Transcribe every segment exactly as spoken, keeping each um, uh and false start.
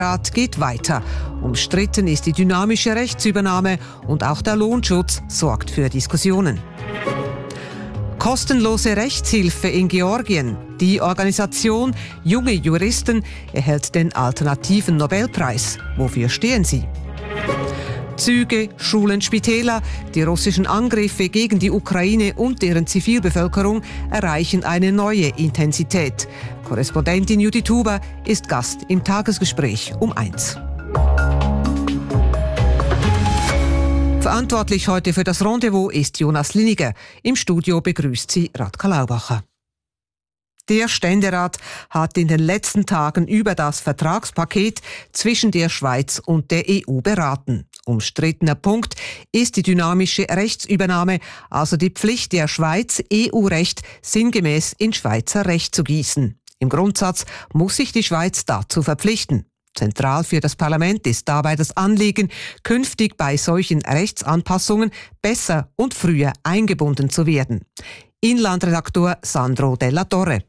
Rat geht weiter. Umstritten ist die dynamische Rechtsübernahme und auch der Lohnschutz sorgt für Diskussionen. Kostenlose Rechtshilfe in Georgien. Die Organisation Junge Juristen erhält den alternativen Nobelpreis. Wofür stehen sie? Züge, Schulen, Spitäler, die russischen Angriffe gegen die Ukraine und deren Zivilbevölkerung erreichen eine neue Intensität. Korrespondentin Judith Huber ist Gast im Tagesgespräch um eins. Verantwortlich heute für das Rendezvous ist Jonas Liniger. Im Studio begrüßt sie Radka Laubacher. Der Ständerat hat in den letzten Tagen über das Vertragspaket zwischen der Schweiz und der E U beraten. Umstrittener Punkt ist die dynamische Rechtsübernahme, also die Pflicht der Schweiz, E U-Recht sinngemäß in Schweizer Recht zu gießen. Im Grundsatz muss sich die Schweiz dazu verpflichten. Zentral für das Parlament ist dabei das Anliegen, künftig bei solchen Rechtsanpassungen besser und früher eingebunden zu werden. Inlandredaktor Sandro Della Torre.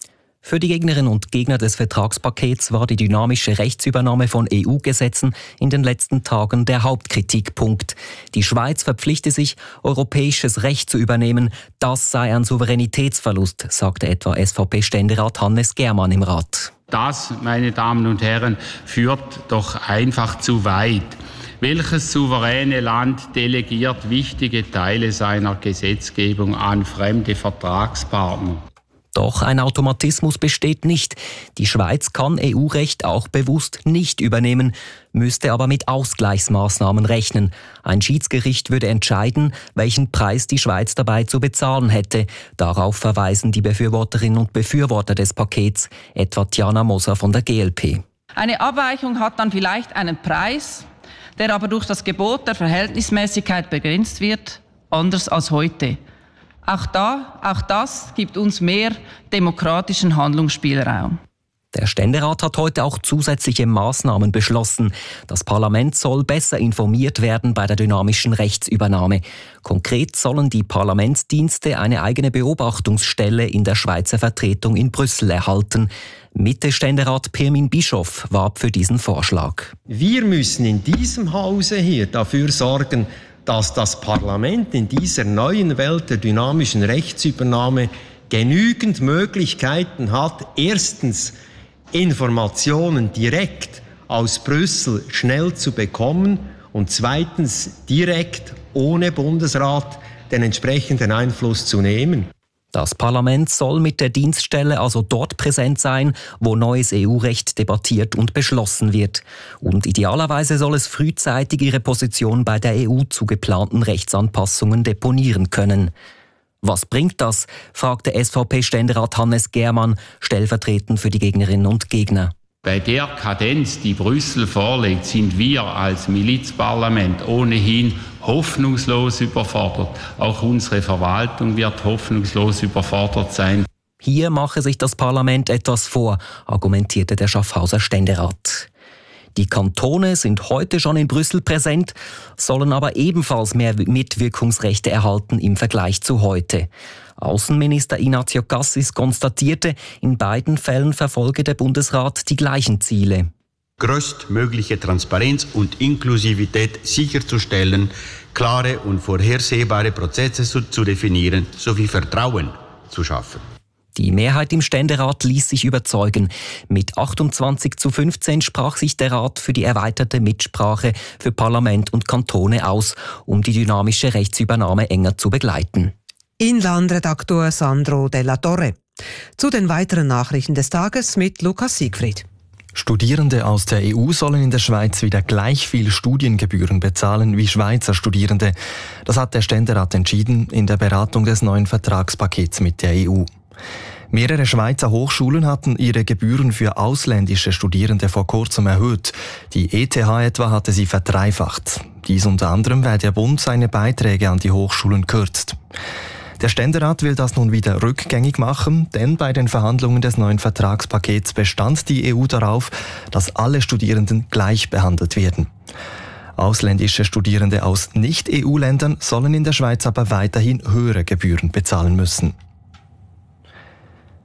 Für die Gegnerinnen und Gegner des Vertragspakets war die dynamische Rechtsübernahme von E U-Gesetzen in den letzten Tagen der Hauptkritikpunkt. Die Schweiz verpflichte sich, europäisches Recht zu übernehmen. Das sei ein Souveränitätsverlust, sagte etwa S V P-Ständerat Hannes Germann im Rat. Das, meine Damen und Herren, führt doch einfach zu weit. Welches souveräne Land delegiert wichtige Teile seiner Gesetzgebung an fremde Vertragspartner? Doch ein Automatismus besteht nicht. Die Schweiz kann E U-Recht auch bewusst nicht übernehmen, müsste aber mit Ausgleichsmaßnahmen rechnen. Ein Schiedsgericht würde entscheiden, welchen Preis die Schweiz dabei zu bezahlen hätte. Darauf verweisen die Befürworterinnen und Befürworter des Pakets, etwa Tiana Moser von der G L P. Eine Abweichung hat dann vielleicht einen Preis, der aber durch das Gebot der Verhältnismäßigkeit begrenzt wird, anders als heute. Auch da, auch das gibt uns mehr demokratischen Handlungsspielraum. Der Ständerat hat heute auch zusätzliche Maßnahmen beschlossen. Das Parlament soll besser informiert werden bei der dynamischen Rechtsübernahme. Konkret sollen die Parlamentsdienste eine eigene Beobachtungsstelle in der Schweizer Vertretung in Brüssel erhalten. Mitte-Ständerat Pirmin Bischof warb für diesen Vorschlag. Wir müssen in diesem Hause hier dafür sorgen, dass das Parlament in dieser neuen Welt der dynamischen Rechtsübernahme genügend Möglichkeiten hat, erstens Informationen direkt aus Brüssel schnell zu bekommen und zweitens direkt ohne Bundesrat den entsprechenden Einfluss zu nehmen. Das Parlament soll mit der Dienststelle also dort präsent sein, wo neues E U-Recht debattiert und beschlossen wird. Und idealerweise soll es frühzeitig ihre Position bei der E U zu geplanten Rechtsanpassungen deponieren können. Was bringt das? Fragte S V P-Ständerat Hannes Germann, stellvertretend für die Gegnerinnen und Gegner. Bei der Kadenz, die Brüssel vorlegt, sind wir als Milizparlament ohnehin hoffnungslos überfordert. Auch unsere Verwaltung wird hoffnungslos überfordert sein. Hier mache sich das Parlament etwas vor, argumentierte der Schaffhauser Ständerat. Die Kantone sind heute schon in Brüssel präsent, sollen aber ebenfalls mehr Mitwirkungsrechte erhalten im Vergleich zu heute. Außenminister Ignazio Cassis konstatierte, in beiden Fällen verfolge der Bundesrat die gleichen Ziele. Größtmögliche Transparenz und Inklusivität sicherzustellen, klare und vorhersehbare Prozesse zu, zu definieren sowie Vertrauen zu schaffen. Die Mehrheit im Ständerat ließ sich überzeugen. Mit achtundzwanzig zu fünfzehn sprach sich der Rat für die erweiterte Mitsprache für Parlament und Kantone aus, um die dynamische Rechtsübernahme enger zu begleiten. Inlandredaktor Sandro Della Torre. Zu den weiteren Nachrichten des Tages mit Lukas Siegfried. Studierende aus der E U sollen in der Schweiz wieder gleich viel Studiengebühren bezahlen wie Schweizer Studierende. Das hat der Ständerat entschieden in der Beratung des neuen Vertragspakets mit der E U. Mehrere Schweizer Hochschulen hatten ihre Gebühren für ausländische Studierende vor kurzem erhöht. Die E T H etwa hatte sie verdreifacht. Dies unter anderem, weil der Bund seine Beiträge an die Hochschulen kürzt. Der Ständerat will das nun wieder rückgängig machen, denn bei den Verhandlungen des neuen Vertragspakets bestand die E U darauf, dass alle Studierenden gleich behandelt werden. Ausländische Studierende aus Nicht-E U-Ländern sollen in der Schweiz aber weiterhin höhere Gebühren bezahlen müssen.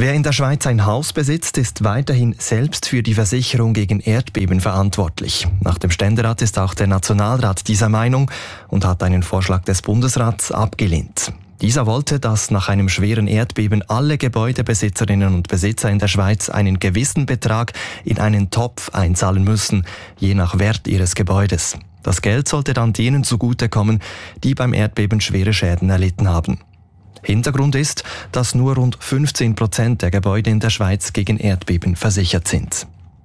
Wer in der Schweiz ein Haus besitzt, ist weiterhin selbst für die Versicherung gegen Erdbeben verantwortlich. Nach dem Ständerat ist auch der Nationalrat dieser Meinung und hat einen Vorschlag des Bundesrats abgelehnt. Dieser wollte, dass nach einem schweren Erdbeben alle Gebäudebesitzerinnen und Besitzer in der Schweiz einen gewissen Betrag in einen Topf einzahlen müssen, je nach Wert ihres Gebäudes. Das Geld sollte dann denen zugutekommen, die beim Erdbeben schwere Schäden erlitten haben. Hintergrund ist, dass nur rund fünfzehn Prozent der Gebäude in der Schweiz gegen Erdbeben versichert sind.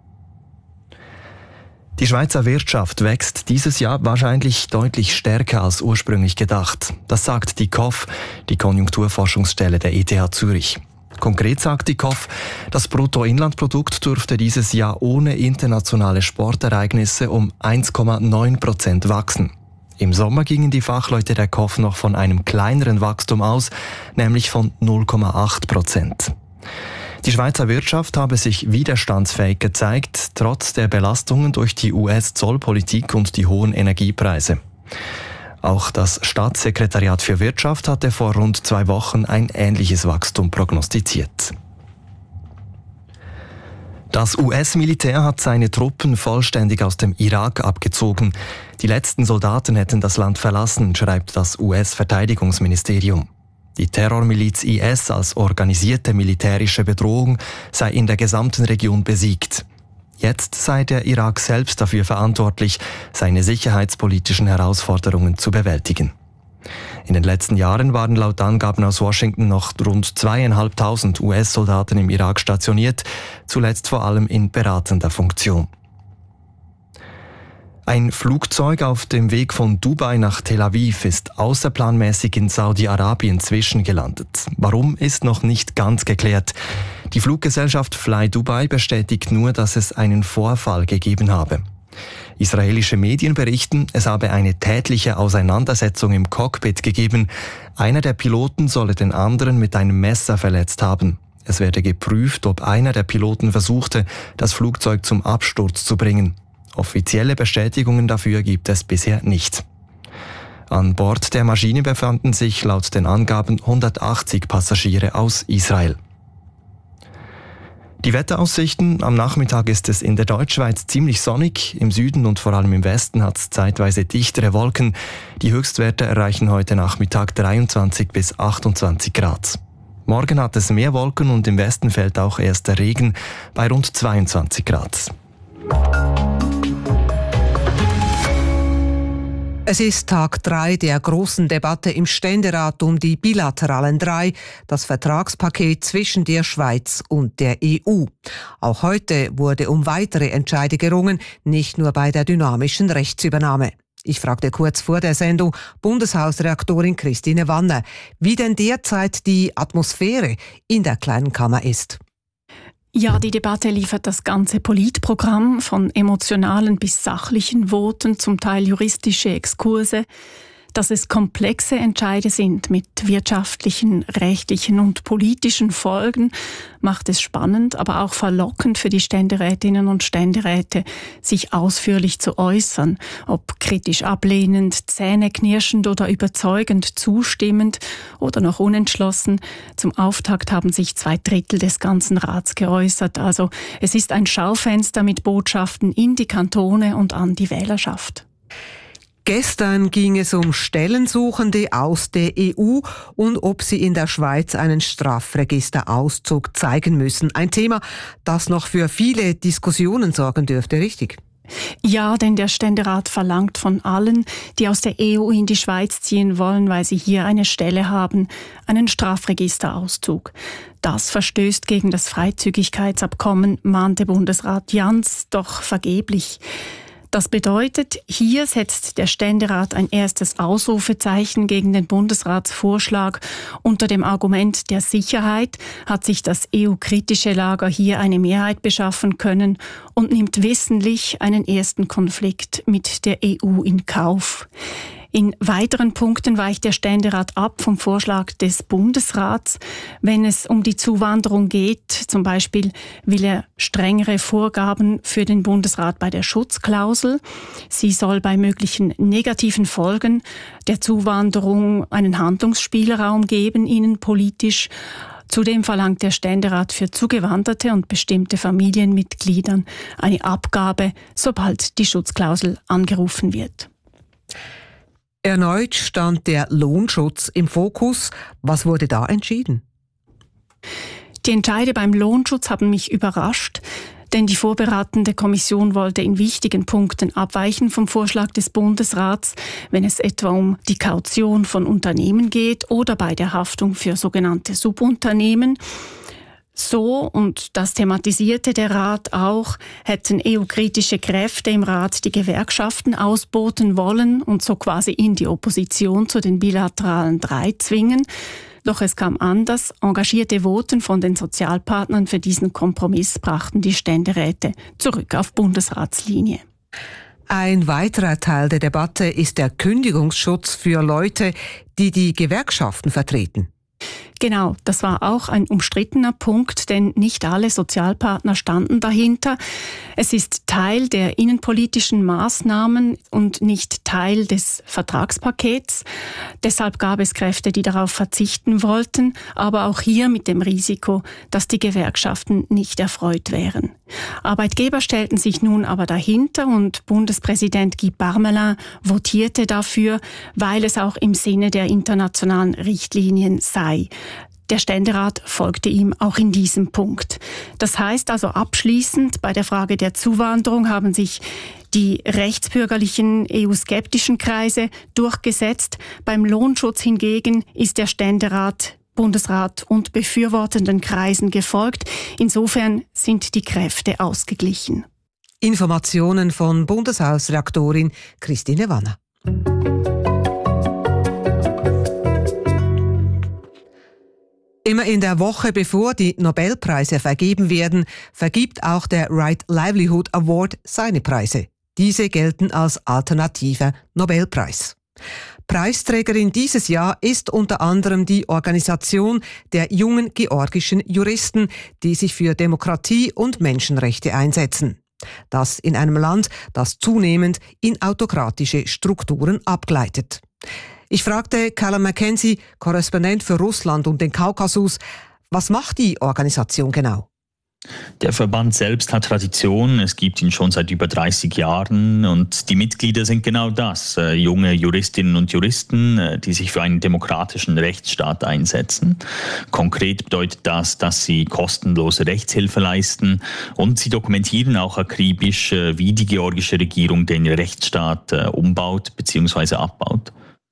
Die Schweizer Wirtschaft wächst dieses Jahr wahrscheinlich deutlich stärker als ursprünglich gedacht. Das sagt die K O F, die Konjunkturforschungsstelle der E T H Zürich. Konkret sagt die K O F, das Bruttoinlandprodukt dürfte dieses Jahr ohne internationale Sportereignisse um eins Komma neun Prozent wachsen. Im Sommer gingen die Fachleute der K O F noch von einem kleineren Wachstum aus, nämlich von null Komma acht Prozent. Die Schweizer Wirtschaft habe sich widerstandsfähig gezeigt, trotz der Belastungen durch die U S-Zollpolitik und die hohen Energiepreise. Auch das Staatssekretariat für Wirtschaft hatte vor rund zwei Wochen ein ähnliches Wachstum prognostiziert. Das U S-Militär hat seine Truppen vollständig aus dem Irak abgezogen. Die letzten Soldaten hätten das Land verlassen, schreibt das U S-Verteidigungsministerium. Die Terrormiliz I S als organisierte militärische Bedrohung sei in der gesamten Region besiegt. Jetzt sei der Irak selbst dafür verantwortlich, seine sicherheitspolitischen Herausforderungen zu bewältigen. In den letzten Jahren waren laut Angaben aus Washington noch rund zweieinhalbtausend U S-Soldaten im Irak stationiert, zuletzt vor allem in beratender Funktion. Ein Flugzeug auf dem Weg von Dubai nach Tel Aviv ist außerplanmäßig in Saudi-Arabien zwischengelandet. Warum, ist noch nicht ganz geklärt. Die Fluggesellschaft Fly Dubai bestätigt nur, dass es einen Vorfall gegeben habe. Israelische Medien berichten, es habe eine tätliche Auseinandersetzung im Cockpit gegeben. Einer der Piloten solle den anderen mit einem Messer verletzt haben. Es werde geprüft, ob einer der Piloten versuchte, das Flugzeug zum Absturz zu bringen. Offizielle Bestätigungen dafür gibt es bisher nicht. An Bord der Maschine befanden sich laut den Angaben hundertachtzig Passagiere aus Israel. Die Wetteraussichten: Am Nachmittag ist es in der Deutschschweiz ziemlich sonnig. Im Süden und vor allem im Westen hat es zeitweise dichtere Wolken. Die Höchstwerte erreichen heute Nachmittag dreiundzwanzig bis achtundzwanzig Grad. Morgen hat es mehr Wolken und im Westen fällt auch erst der Regen bei rund zweiundzwanzig Grad. Es ist Tag drei der großen Debatte im Ständerat um die bilateralen drei, das Vertragspaket zwischen der Schweiz und der E U. Auch heute wurde um weitere Entscheide gerungen, nicht nur bei der dynamischen Rechtsübernahme. Ich fragte kurz vor der Sendung Bundeshausreaktorin Christine Wanner, wie denn derzeit die Atmosphäre in der kleinen Kammer ist. Ja, die Debatte liefert das ganze Politprogramm von emotionalen bis sachlichen Voten, zum Teil juristische Exkurse. Dass es komplexe Entscheide sind mit wirtschaftlichen, rechtlichen und politischen Folgen, macht es spannend, aber auch verlockend für die Ständerätinnen und Ständeräte, sich ausführlich zu äußern, ob kritisch ablehnend, zähneknirschend oder überzeugend zustimmend oder noch unentschlossen. Zum Auftakt haben sich zwei Drittel des ganzen Rats geäußert. Also es ist ein Schaufenster mit Botschaften in die Kantone und an die Wählerschaft. Gestern ging es um Stellensuchende aus der E U und ob sie in der Schweiz einen Strafregisterauszug zeigen müssen. Ein Thema, das noch für viele Diskussionen sorgen dürfte, richtig? Ja, denn der Ständerat verlangt von allen, die aus der E U in die Schweiz ziehen wollen, weil sie hier eine Stelle haben, einen Strafregisterauszug. Das verstößt gegen das Freizügigkeitsabkommen, mahnte Bundesrat Jans, doch vergeblich. Das bedeutet, hier setzt der Ständerat ein erstes Ausrufezeichen gegen den Bundesratsvorschlag. Unter dem Argument der Sicherheit hat sich das E U-kritische Lager hier eine Mehrheit beschaffen können und nimmt wissentlich einen ersten Konflikt mit der E U in Kauf. In weiteren Punkten weicht der Ständerat ab vom Vorschlag des Bundesrats. Wenn es um die Zuwanderung geht, zum Beispiel will er strengere Vorgaben für den Bundesrat bei der Schutzklausel. Sie soll bei möglichen negativen Folgen der Zuwanderung einen Handlungsspielraum geben, innenpolitisch. Zudem verlangt der Ständerat für Zugewanderte und bestimmte Familienmitgliedern eine Abgabe, sobald die Schutzklausel angerufen wird. Erneut stand der Lohnschutz im Fokus. Was wurde da entschieden? Die Entscheide beim Lohnschutz haben mich überrascht, denn die vorberatende Kommission wollte in wichtigen Punkten abweichen vom Vorschlag des Bundesrats, wenn es etwa um die Kaution von Unternehmen geht oder bei der Haftung für sogenannte Subunternehmen. So, und das thematisierte der Rat auch, hätten E U-kritische Kräfte im Rat die Gewerkschaften ausboten wollen und so quasi in die Opposition zu den bilateralen drei zwingen. Doch es kam anders. Engagierte Voten von den Sozialpartnern für diesen Kompromiss brachten die Ständeräte zurück auf Bundesratslinie. Ein weiterer Teil der Debatte ist der Kündigungsschutz für Leute, die die Gewerkschaften vertreten. Genau, das war auch ein umstrittener Punkt, denn nicht alle Sozialpartner standen dahinter. Es ist Teil der innenpolitischen Maßnahmen und nicht Teil des Vertragspakets. Deshalb gab es Kräfte, die darauf verzichten wollten, aber auch hier mit dem Risiko, dass die Gewerkschaften nicht erfreut wären. Arbeitgeber stellten sich nun aber dahinter und Bundespräsident Guy Parmelin votierte dafür, weil es auch im Sinne der internationalen Richtlinien sei. Der Ständerat folgte ihm auch in diesem Punkt. Das heißt also abschließend, bei der Frage der Zuwanderung haben sich die rechtsbürgerlichen E U-skeptischen Kreise durchgesetzt. Beim Lohnschutz hingegen ist der Ständerat, Bundesrat und befürwortenden Kreisen gefolgt. Insofern sind die Kräfte ausgeglichen. Informationen von Bundeshausredaktorin Christine Wanner. Immer in der Woche, bevor die Nobelpreise vergeben werden, vergibt auch der Right Livelihood Award seine Preise. Diese gelten als alternativer Nobelpreis. Preisträgerin dieses Jahr ist unter anderem die Organisation der jungen georgischen Juristen, die sich für Demokratie und Menschenrechte einsetzen. Das in einem Land, das zunehmend in autokratische Strukturen abgleitet. Ich fragte Callum Mackenzie, Korrespondent für Russland und den Kaukasus, was macht die Organisation genau? Der Verband selbst hat Tradition, es gibt ihn schon seit über dreißig Jahren und die Mitglieder sind genau das, äh, junge Juristinnen und Juristen, äh, die sich für einen demokratischen Rechtsstaat einsetzen. Konkret bedeutet das, dass sie kostenlose Rechtshilfe leisten und sie dokumentieren auch akribisch, äh, wie die georgische Regierung den Rechtsstaat äh, umbaut bzw. abbaut.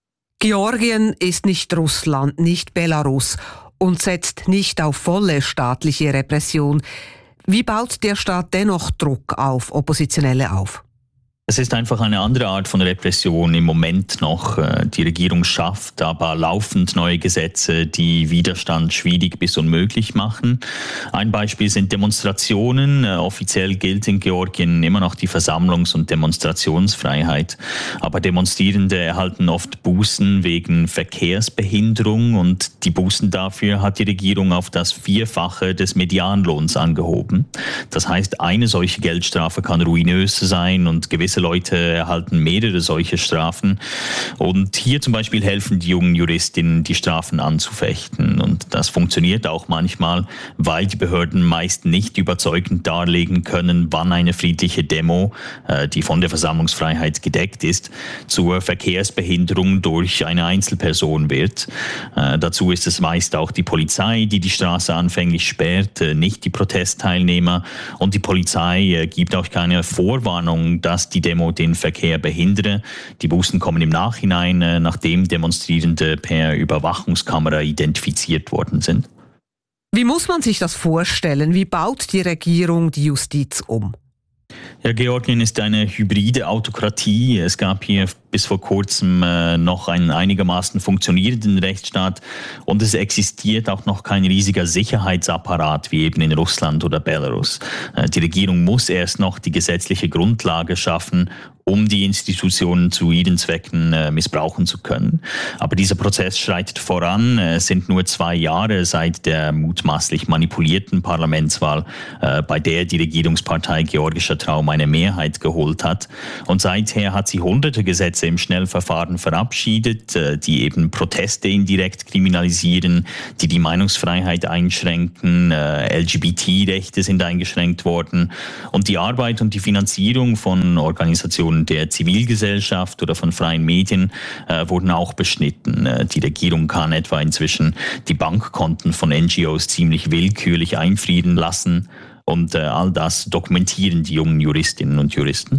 Georgien ist nicht Russland, nicht Belarus und setzt nicht auf volle staatliche Repression. Wie baut der Staat dennoch Druck auf Oppositionelle auf? Es ist einfach eine andere Art von Repression im Moment noch. Die Regierung schafft aber laufend neue Gesetze, die Widerstand schwierig bis unmöglich machen. Ein Beispiel sind Demonstrationen. Offiziell gilt in Georgien immer noch die Versammlungs- und Demonstrationsfreiheit. Aber Demonstrierende erhalten oft Bußen wegen Verkehrsbehinderung und die Bußen dafür hat die Regierung auf das Vierfache des Medianlohns angehoben. Das heißt, eine solche Geldstrafe kann ruinös sein und gewisse Leute erhalten mehrere solche Strafen. Und hier zum Beispiel helfen die jungen Juristinnen, die Strafen anzufechten. Und das funktioniert auch manchmal, weil die Behörden meist nicht überzeugend darlegen können, wann eine friedliche Demo, die von der Versammlungsfreiheit gedeckt ist, zur Verkehrsbehinderung durch eine Einzelperson wird. Dazu ist es meist auch die Polizei, die die Straße anfänglich sperrt, nicht die Protestteilnehmer. Und die Polizei gibt auch keine Vorwarnung, dass die Demo den Verkehr behindere. Die Bußen kommen im Nachhinein, nachdem Demonstrierende per Überwachungskamera identifiziert worden sind. Wie muss man sich das vorstellen? Wie baut die Regierung die Justiz um? Ja, Georgien ist eine hybride Autokratie. Es gab hier bis vor kurzem äh, noch einen einigermaßen funktionierenden Rechtsstaat und es existiert auch noch kein riesiger Sicherheitsapparat wie eben in Russland oder Belarus. Äh, die Regierung muss erst noch die gesetzliche Grundlage schaffen, um die Institutionen zu ihren Zwecken äh, missbrauchen zu können. Aber dieser Prozess schreitet voran. Es sind nur zwei Jahre seit der mutmaßlich manipulierten Parlamentswahl, äh, bei der die Regierungspartei Georgischer Traum eine Mehrheit geholt hat. Und seither hat sie hunderte Gesetze Gesetze im Schnellverfahren verabschiedet, die eben Proteste indirekt kriminalisieren, die die Meinungsfreiheit einschränken, L G B T-Rechte sind eingeschränkt worden und die Arbeit und die Finanzierung von Organisationen der Zivilgesellschaft oder von freien Medien äh, wurden auch beschnitten. Äh, die Regierung kann etwa inzwischen die Bankkonten von N G Os ziemlich willkürlich einfrieren lassen und äh, all das dokumentieren die jungen Juristinnen und Juristen.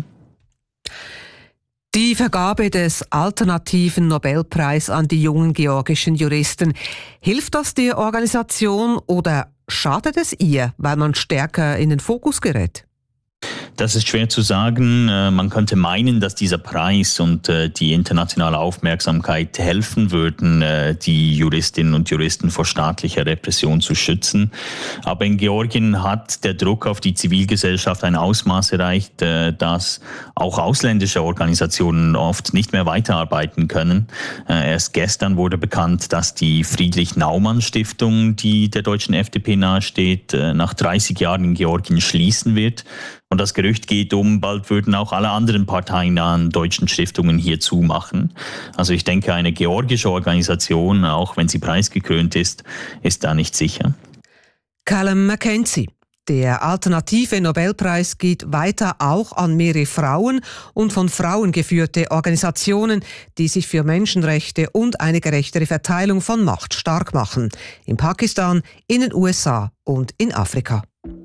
Die Vergabe des alternativen Nobelpreis an die jungen georgischen Juristen, hilft das der Organisation oder schadet es ihr, weil man stärker in den Fokus gerät? Das ist schwer zu sagen. Man könnte meinen, dass dieser Preis und die internationale Aufmerksamkeit helfen würden, die Juristinnen und Juristen vor staatlicher Repression zu schützen. Aber in Georgien hat der Druck auf die Zivilgesellschaft ein Ausmaß erreicht, dass auch ausländische Organisationen oft nicht mehr weiterarbeiten können. Erst gestern wurde bekannt, dass die Friedrich-Naumann-Stiftung, die der deutschen F D P nahesteht, nach dreißig Jahren in Georgien schließen wird. Und das Gerücht geht um, bald würden auch alle anderen parteiennahen deutschen Stiftungen hier zumachen. Also ich denke, eine georgische Organisation, auch wenn sie preisgekrönt ist, ist da nicht sicher. Callum Mackenzie. Der alternative Nobelpreis geht weiter auch an mehrere Frauen und von Frauen geführte Organisationen, die sich für Menschenrechte und eine gerechtere Verteilung von Macht stark machen. In Pakistan, in den U S A und in Afrika.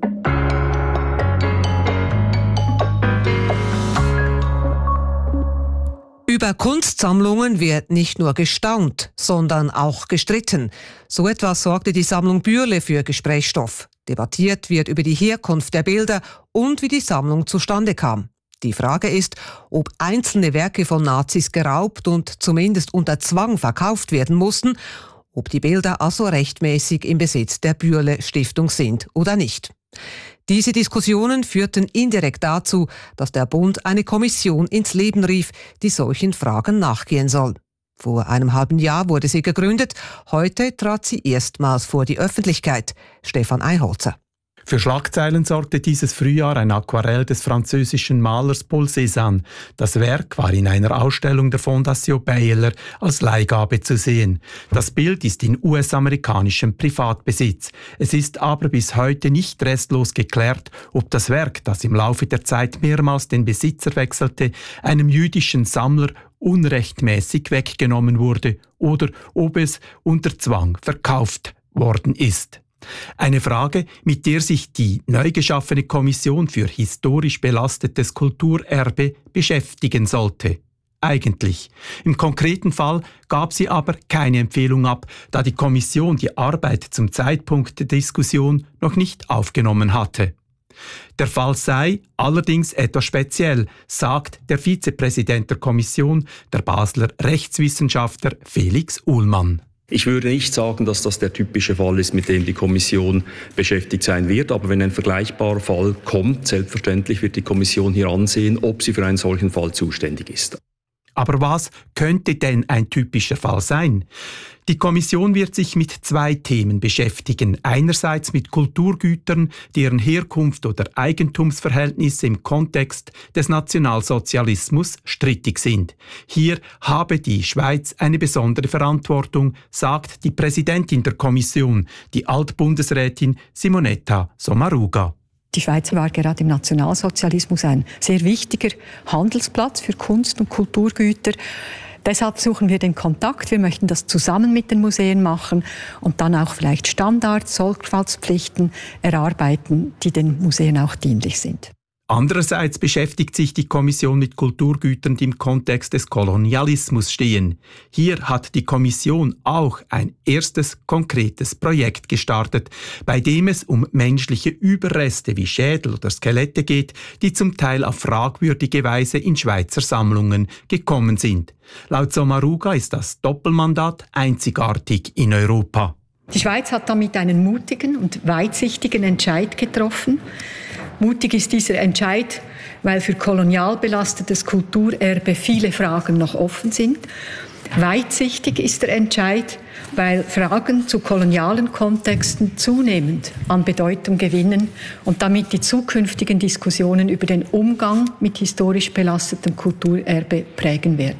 Über Kunstsammlungen wird nicht nur gestaunt, sondern auch gestritten. So etwas sorgte die Sammlung Bürle für Gesprächsstoff. Debattiert wird über die Herkunft der Bilder und wie die Sammlung zustande kam. Die Frage ist, ob einzelne Werke von Nazis geraubt und zumindest unter Zwang verkauft werden mussten, ob die Bilder also rechtmäßig im Besitz der Bürle Stiftung sind oder nicht. Diese Diskussionen führten indirekt dazu, dass der Bund eine Kommission ins Leben rief, die solchen Fragen nachgehen soll. Vor einem halben Jahr wurde sie gegründet, heute trat sie erstmals vor die Öffentlichkeit. Stefan Einholzer. Für Schlagzeilen sorgte dieses Frühjahr ein Aquarell des französischen Malers Paul Cézanne. Das Werk war in einer Ausstellung der Fondation Baylor als Leihgabe zu sehen. Das Bild ist in U S-amerikanischem Privatbesitz. Es ist aber bis heute nicht restlos geklärt, ob das Werk, das im Laufe der Zeit mehrmals den Besitzer wechselte, einem jüdischen Sammler unrechtmäßig weggenommen wurde oder ob es unter Zwang verkauft worden ist. Eine Frage, mit der sich die neu geschaffene Kommission für historisch belastetes Kulturerbe beschäftigen sollte. Eigentlich. Im konkreten Fall gab sie aber keine Empfehlung ab, da die Kommission die Arbeit zum Zeitpunkt der Diskussion noch nicht aufgenommen hatte. Der Fall sei allerdings etwas speziell, sagt der Vizepräsident der Kommission, der Basler Rechtswissenschaftler Felix Uhlmann. Ich würde nicht sagen, dass das der typische Fall ist, mit dem die Kommission beschäftigt sein wird. Aber wenn ein vergleichbarer Fall kommt, selbstverständlich wird die Kommission hier ansehen, ob sie für einen solchen Fall zuständig ist. Aber was könnte denn ein typischer Fall sein? Die Kommission wird sich mit zwei Themen beschäftigen. Einerseits mit Kulturgütern, deren Herkunft oder Eigentumsverhältnisse im Kontext des Nationalsozialismus strittig sind. Hier habe die Schweiz eine besondere Verantwortung, sagt die Präsidentin der Kommission, die Altbundesrätin Simonetta Sommaruga. Die Schweiz war gerade im Nationalsozialismus ein sehr wichtiger Handelsplatz für Kunst- und Kulturgüter. Deshalb suchen wir den Kontakt. Wir möchten das zusammen mit den Museen machen und dann auch vielleicht Standards, Sorgfaltspflichten erarbeiten, die den Museen auch dienlich sind. Andererseits beschäftigt sich die Kommission mit Kulturgütern, die im Kontext des Kolonialismus stehen. Hier hat die Kommission auch ein erstes konkretes Projekt gestartet, bei dem es um menschliche Überreste wie Schädel oder Skelette geht, die zum Teil auf fragwürdige Weise in Schweizer Sammlungen gekommen sind. Laut Sommaruga ist das Doppelmandat einzigartig in Europa. Die Schweiz hat damit einen mutigen und weitsichtigen Entscheid getroffen. Mutig ist dieser Entscheid, weil für kolonial belastetes Kulturerbe viele Fragen noch offen sind. Weitsichtig ist der Entscheid, weil Fragen zu kolonialen Kontexten zunehmend an Bedeutung gewinnen und damit die zukünftigen Diskussionen über den Umgang mit historisch belastetem Kulturerbe prägen werden.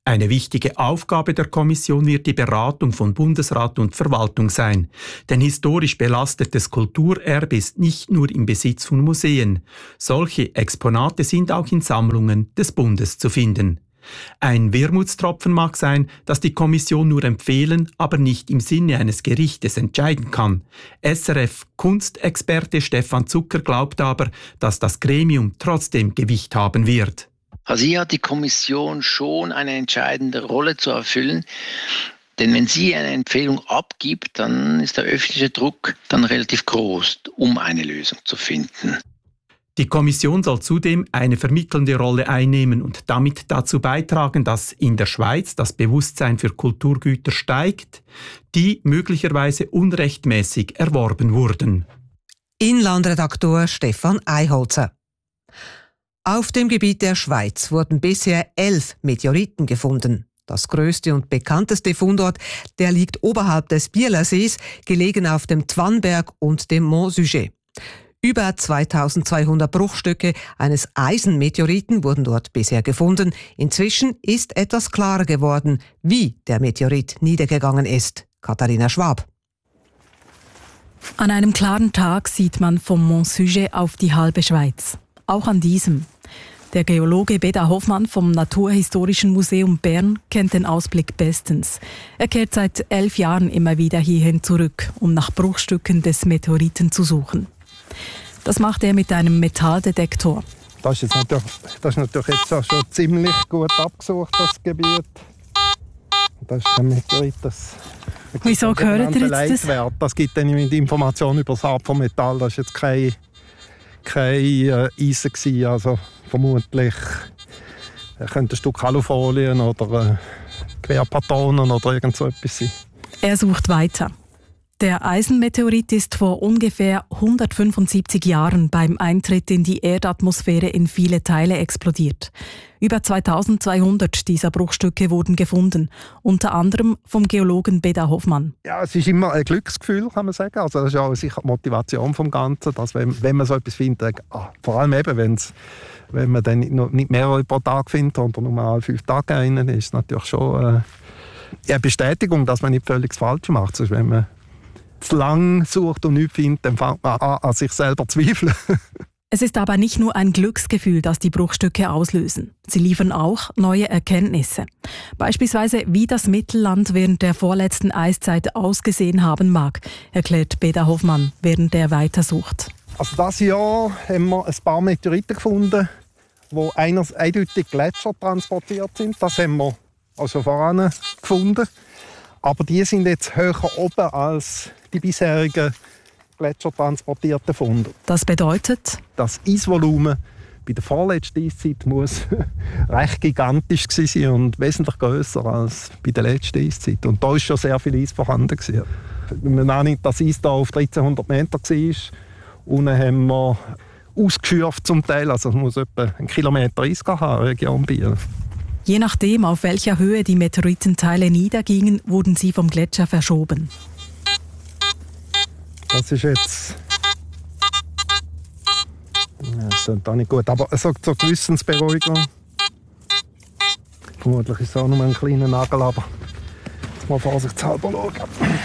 Eine wichtige Aufgabe der Kommission wird die Beratung von Bundesrat und Verwaltung sein. Denn historisch belastetes Kulturerbe ist nicht nur im Besitz von Museen. Solche Exponate sind auch in Sammlungen des Bundes zu finden. Ein Wermutstropfen mag sein, dass die Kommission nur empfehlen, aber nicht im Sinne eines Gerichtes entscheiden kann. S R F-Kunstexperte Stefan Zucker glaubt aber, dass das Gremium trotzdem Gewicht haben wird. Also hier hat die Kommission schon eine entscheidende Rolle zu erfüllen. Denn wenn sie eine Empfehlung abgibt, dann ist der öffentliche Druck dann relativ groß, um eine Lösung zu finden. Die Kommission soll zudem eine vermittelnde Rolle einnehmen und damit dazu beitragen, dass in der Schweiz das Bewusstsein für Kulturgüter steigt, die möglicherweise unrechtmäßig erworben wurden. Inlandredaktor Stefan Eiholzer. Auf dem Gebiet der Schweiz wurden bisher elf Meteoriten gefunden. Das größte und bekannteste Fundort, der liegt oberhalb des Bielersees, gelegen auf dem Twanberg und dem Mont Sujet. Über zweitausendzweihundert Bruchstücke eines Eisenmeteoriten wurden dort bisher gefunden. Inzwischen ist etwas klarer geworden, wie der Meteorit niedergegangen ist. Katharina Schwab. An einem klaren Tag sieht man vom Mont Sujet auf die halbe Schweiz. Auch an diesem. Der Geologe Beda Hoffmann vom Naturhistorischen Museum Bern kennt den Ausblick bestens. Er kehrt seit elf Jahren immer wieder hierhin zurück, um nach Bruchstücken des Meteoriten zu suchen. Das macht er mit einem Metalldetektor. Das ist, jetzt natürlich, das ist natürlich jetzt auch schon ziemlich gut abgesucht, das Gebiet. Das ist kein Meteorit, das Wieso gehört ihr jetzt das? Das gibt dann die Information über das Art von Metall. Das ist jetzt kein kein äh, Eisen gewesen, also vermutlich äh, könnte ein Stück Alufolien oder äh, Querpatronen oder irgend so etwas sein. Er sucht weiter. Der Eisenmeteorit ist vor ungefähr hundertfünfundsiebzig Jahren beim Eintritt in die Erdatmosphäre in viele Teile explodiert. Über zweitausendzweihundert dieser Bruchstücke wurden gefunden, unter anderem vom Geologen Beda Hoffmann. Ja, es ist immer ein Glücksgefühl, kann man sagen. Also das ist auch sicher die Motivation vom Ganzen, dass wenn, wenn man so etwas findet, ah, vor allem eben, wenn's, wenn man dann nicht, nicht mehrere pro Tag findet, sondern nur alle fünf Tage einen, ist es natürlich schon äh, eine Bestätigung, dass man nicht völlig das Falsche macht. Sonst, wenn man zu lang sucht und nichts findet, dann fängt man an, an sich selber zu zweifeln. Es ist aber nicht nur ein Glücksgefühl, das die Bruchstücke auslösen. Sie liefern auch neue Erkenntnisse. Beispielsweise, wie das Mittelland während der vorletzten Eiszeit ausgesehen haben mag, erklärt Beda Hoffmann, während er weitersucht. Also dieses Jahr haben wir ein paar Meteoriten gefunden, die eindeutig Gletscher transportiert sind. Das haben wir also voran gefunden. Aber die sind jetzt höher oben als die bisherigen gletschertransportierten Funde. Das bedeutet? Das Eisvolumen bei der vorletzten Eiszeit muss recht gigantisch sein und wesentlich grösser als bei der letzten Eiszeit. Und da war schon sehr viel Eis vorhanden. Wenn man annimmt, dass das Eis hier auf dreizehnhundert Meter war, unten haben wir ausgeschürft zum Teil, also es muss etwa einen Kilometer Eis haben, Region Biel. Je nachdem, auf welcher Höhe die Meteoritenteile niedergingen, wurden sie vom Gletscher verschoben. Das ist jetzt... Ja, das ist auch nicht gut, aber es sorgt zur Gewissensberuhigung. Vermutlich ist es auch nur ein kleiner Nagel, aber jetzt mal vorsichtshalber schauen.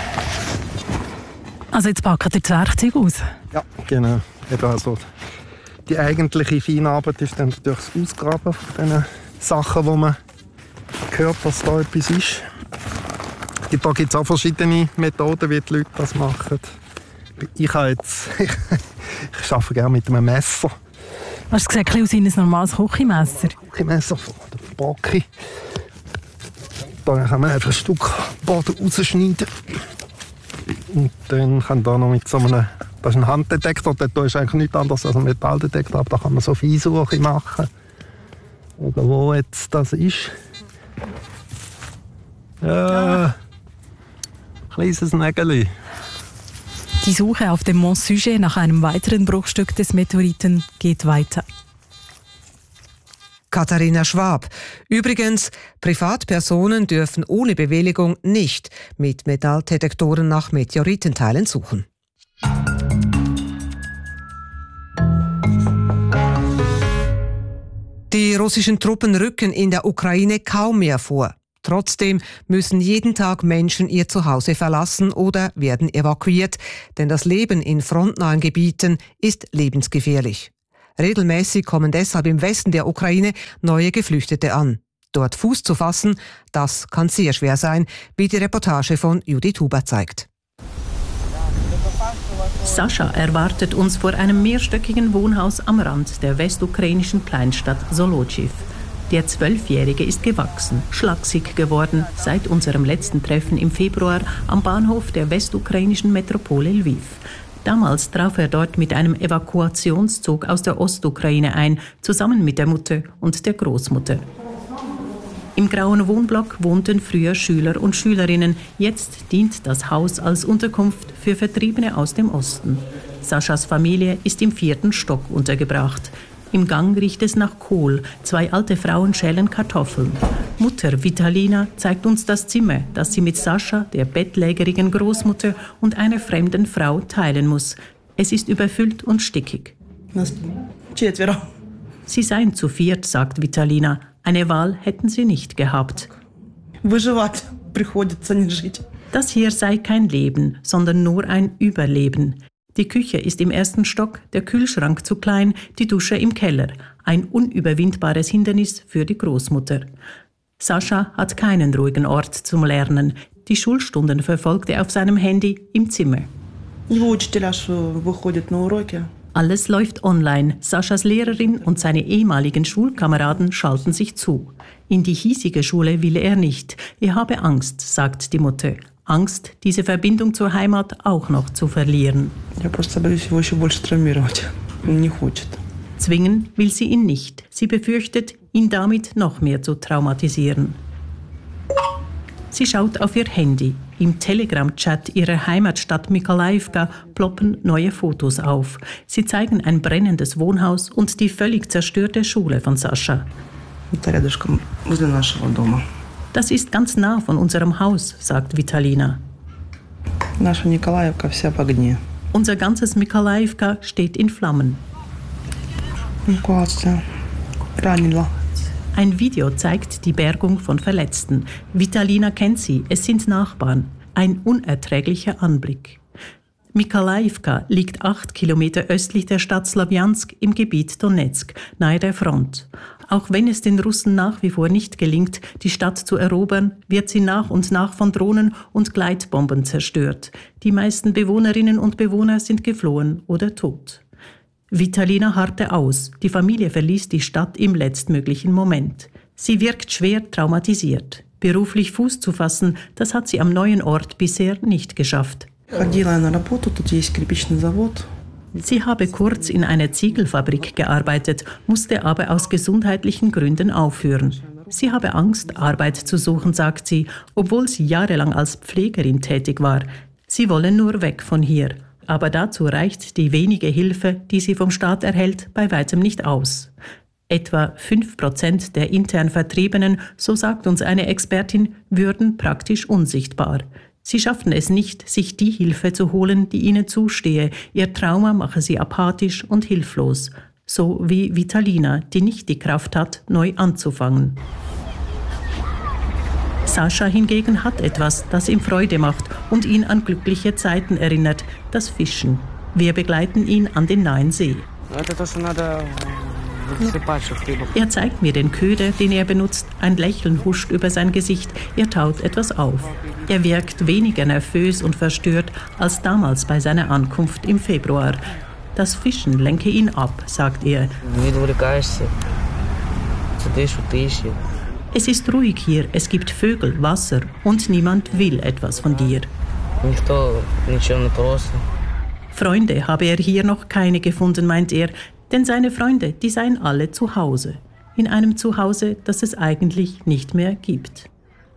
Also jetzt packt ihr das Werkzeug aus? Ja, genau. Eben also die eigentliche Feinarbeit ist dann natürlich das Ausgraben von diesen Sachen, wo man hört, dass da etwas ist. Da gibt es auch verschiedene Methoden, wie die Leute das machen. Ich, jetzt, ich, ich arbeite gerne mit einem Messer. Hast du gesagt, aus ein normales Küchenmesser? Küchenmesser von der Brocki. Da kann man einfach ein Stück Boden rausschneiden. Und dann kann da noch mit so einem, das ist ein Handdetektor, der ist eigentlich nichts anderes als ein Metalldetektor, aber da kann man so Feinsuche machen. Oder wo jetzt das ist. Ja, kleines Nägeli. Die Suche auf dem Mont Sujet nach einem weiteren Bruchstück des Meteoriten geht weiter. Katharina Schwab. Übrigens, Privatpersonen dürfen ohne Bewilligung nicht mit Metalldetektoren nach Meteoritenteilen suchen. Die Die russischen Truppen rücken in der Ukraine kaum mehr vor. Trotzdem müssen jeden Tag Menschen ihr Zuhause verlassen oder werden evakuiert, denn das Leben in frontnahen Gebieten ist lebensgefährlich. Regelmäßig kommen deshalb im Westen der Ukraine neue Geflüchtete an. Dort Fuß zu fassen, das kann sehr schwer sein, wie die Reportage von Judith Huber zeigt. Sascha erwartet uns vor einem mehrstöckigen Wohnhaus am Rand der westukrainischen Kleinstadt Zolochiv. Der Zwölfjährige ist gewachsen, schlaksig geworden seit unserem letzten Treffen im Februar am Bahnhof der westukrainischen Metropole Lviv. Damals traf er dort mit einem Evakuationszug aus der Ostukraine ein, zusammen mit der Mutter und der Großmutter. Im grauen Wohnblock wohnten früher Schüler und Schülerinnen. Jetzt dient das Haus als Unterkunft für Vertriebene aus dem Osten. Saschas Familie ist im vierten Stock untergebracht. Im Gang riecht es nach Kohl. Zwei alte Frauen schälen Kartoffeln. Mutter Vitalina zeigt uns das Zimmer, das sie mit Sascha, der bettlägerigen Großmutter und einer fremden Frau teilen muss. Es ist überfüllt und stickig. Sie seien zu viert, sagt Vitalina. Eine Wahl hätten sie nicht gehabt. Das hier sei kein Leben, sondern nur ein Überleben. Die Küche ist im ersten Stock, der Kühlschrank zu klein, die Dusche im Keller. Ein unüberwindbares Hindernis für die Großmutter. Sascha hat keinen ruhigen Ort zum Lernen. Die Schulstunden verfolgt er auf seinem Handy im Zimmer. Alles läuft online. Saschas Lehrerin und seine ehemaligen Schulkameraden schalten sich zu. In die hiesige Schule will er nicht. Er habe Angst, sagt die Mutter. Angst, diese Verbindung zur Heimat auch noch zu verlieren. Zwingen will sie ihn nicht. Sie befürchtet, ihn damit noch mehr zu traumatisieren. Sie schaut auf ihr Handy. Im Telegram-Chat ihrer Heimatstadt Mykolaivka ploppen neue Fotos auf. Sie zeigen ein brennendes Wohnhaus und die völlig zerstörte Schule von Sascha. Das ist ganz nah von unserem Haus, sagt Vitalina. Unser ganzes Mykolaivka steht in Flammen. Ein Video zeigt die Bergung von Verletzten. Vitalina kennt sie, es sind Nachbarn. Ein unerträglicher Anblick. Mykolaivka liegt acht Kilometer östlich der Stadt Slawjansk im Gebiet Donetsk, nahe der Front. Auch wenn es den Russen nach wie vor nicht gelingt, die Stadt zu erobern, wird sie nach und nach von Drohnen und Gleitbomben zerstört. Die meisten Bewohnerinnen und Bewohner sind geflohen oder tot. Vitalina harrte aus. Die Familie verließ die Stadt im letztmöglichen Moment. Sie wirkt schwer traumatisiert. Beruflich Fuß zu fassen, das hat sie am neuen Ort bisher nicht geschafft. Sie habe kurz in einer Ziegelfabrik gearbeitet, musste aber aus gesundheitlichen Gründen aufhören. Sie habe Angst, Arbeit zu suchen, sagt sie, obwohl sie jahrelang als Pflegerin tätig war. Sie wolle nur weg von hier. Aber dazu reicht die wenige Hilfe, die sie vom Staat erhält, bei weitem nicht aus. Etwa fünf Prozent der intern Vertriebenen, so sagt uns eine Expertin, würden praktisch unsichtbar. Sie schafften es nicht, sich die Hilfe zu holen, die ihnen zustehe. Ihr Trauma mache sie apathisch und hilflos. So wie Vitalina, die nicht die Kraft hat, neu anzufangen. Sascha hingegen hat etwas, das ihm Freude macht und ihn an glückliche Zeiten erinnert, das Fischen. Wir begleiten ihn an den nahen See. Er zeigt mir den Köder, den er benutzt. Ein Lächeln huscht über sein Gesicht. Er taut etwas auf. Er wirkt weniger nervös und verstört als damals bei seiner Ankunft im Februar. Das Fischen lenke ihn ab, sagt er. Es ist ruhig hier, es gibt Vögel, Wasser und niemand will etwas von dir. Freunde habe er hier noch keine gefunden, meint er, denn seine Freunde, die seien alle zu Hause. In einem Zuhause, das es eigentlich nicht mehr gibt.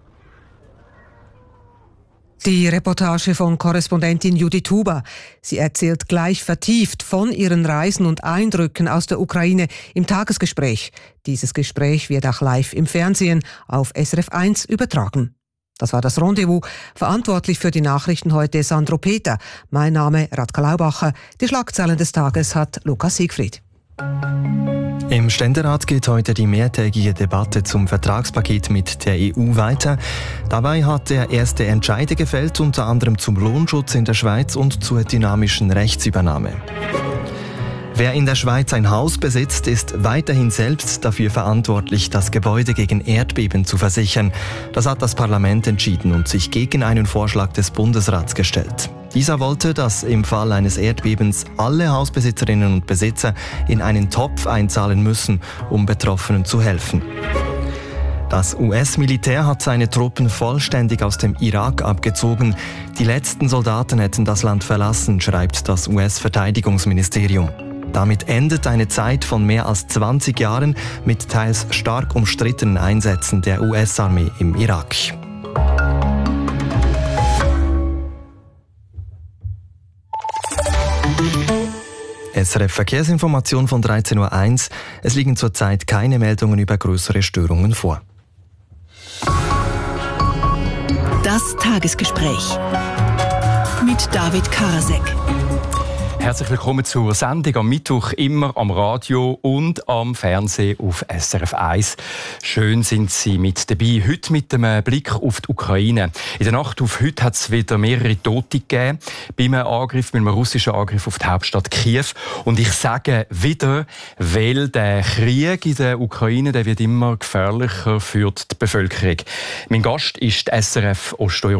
Die Reportage von Korrespondentin Judith Huber. Sie erzählt gleich vertieft von ihren Reisen und Eindrücken aus der Ukraine im Tagesgespräch. Dieses Gespräch wird auch live im Fernsehen auf S R F eins übertragen. Das war das Rendezvous. Verantwortlich für die Nachrichten heute Sandro Peter. Mein Name Radka Laubacher. Die Schlagzeilen des Tages hat Lukas Siegfried. Im Ständerat geht heute die mehrtägige Debatte zum Vertragspaket mit der E U weiter. Dabei hat er erste Entscheide gefällt, unter anderem zum Lohnschutz in der Schweiz und zur dynamischen Rechtsübernahme. Wer in der Schweiz ein Haus besitzt, ist weiterhin selbst dafür verantwortlich, das Gebäude gegen Erdbeben zu versichern. Das hat das Parlament entschieden und sich gegen einen Vorschlag des Bundesrats gestellt. Dieser wollte, dass im Fall eines Erdbebens alle Hausbesitzerinnen und Besitzer in einen Topf einzahlen müssen, um Betroffenen zu helfen. Das U S-Militär hat seine Truppen vollständig aus dem Irak abgezogen. Die letzten Soldaten hätten das Land verlassen, schreibt das U S-Verteidigungsministerium. Damit endet eine Zeit von mehr als zwanzig Jahren mit teils stark umstrittenen Einsätzen der U S-Armee im Irak. S R F Verkehrsinformation von dreizehn Uhr eins. Es liegen zurzeit keine Meldungen über größere Störungen vor. Das Tagesgespräch mit David Karasek. Herzlich willkommen zur Sendung am Mittwoch, immer am Radio und am Fernsehen auf S R F eins. Schön sind Sie mit dabei. Heute mit einem Blick auf die Ukraine. In der Nacht auf heute hat es wieder mehrere Tote gegeben beim Angriff, mit einem russischen Angriff auf die Hauptstadt Kiew. Und ich sage wieder, weil der Krieg in der Ukraine, der wird immer gefährlicher für die Bevölkerung. Mein Gast ist die S R F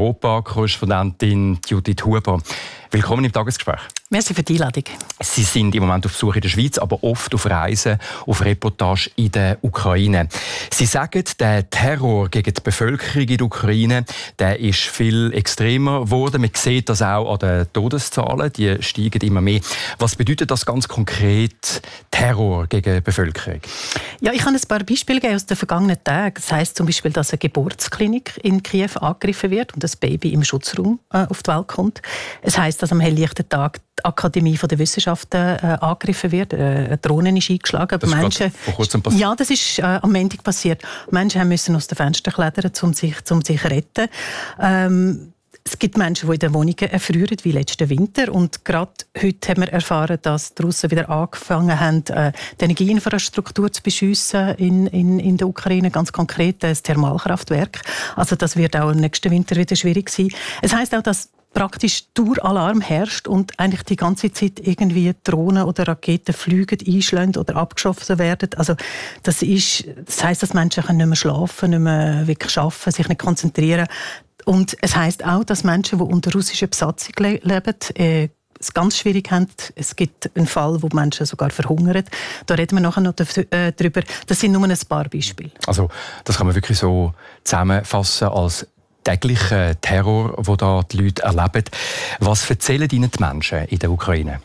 Osteuropa-Korrespondentin Judith Huber. Willkommen im Tagesgespräch. Merci für die Einladung. Sie sind im Moment auf Besuch in der Schweiz, aber oft auf Reisen, auf Reportage in der Ukraine. Sie sagen, der Terror gegen die Bevölkerung in der Ukraine, der ist viel extremer geworden. Man sieht das auch an den Todeszahlen, die steigen immer mehr. Was bedeutet das ganz konkret, Terror gegen die Bevölkerung? Ja, ich kann ein paar Beispiele geben aus den vergangenen Tagen. Das heisst zum Beispiel, dass eine Geburtsklinik in Kiew angegriffen wird und das Baby im Schutzraum äh, auf die Welt kommt. Es heisst, dass am helllichten Tag die Akademie der Wissenschaften äh, angegriffen wird. Äh, eine Drohne ist eingeschlagen. Das Menschen, ist vor kurzem passiert. Ja, das ist äh, am Montag passiert. Menschen mussten aus den Fenstern klettern, um sich, um sich zu retten. Ähm, Es gibt Menschen, die in den Wohnungen erfrieren, wie letzten Winter. Und gerade heute haben wir erfahren, dass die Russen wieder angefangen haben, die Energieinfrastruktur zu beschiessen in, in, in der Ukraine, ganz konkret das Thermalkraftwerk. Also das wird auch im nächsten Winter wieder schwierig sein. Es heisst auch, dass praktisch Daueralarm herrscht und eigentlich die ganze Zeit irgendwie Drohnen oder Raketen fliegen, einschlagen oder abgeschossen werden. Also das ist, das heisst, dass Menschen nicht mehr schlafen, nicht mehr wirklich arbeiten, sich nicht konzentrieren. Und es heisst auch, dass Menschen, die unter russischer Besatzung le- leben, äh, es ganz schwierig haben. Es gibt einen Fall, wo Menschen sogar verhungern. Da reden wir nachher noch äh, drüber. Das sind nur ein paar Beispiele. Also das kann man wirklich so zusammenfassen als täglichen Terror, den da die Leute erleben. Was erzählen Ihnen die Menschen in der Ukraine?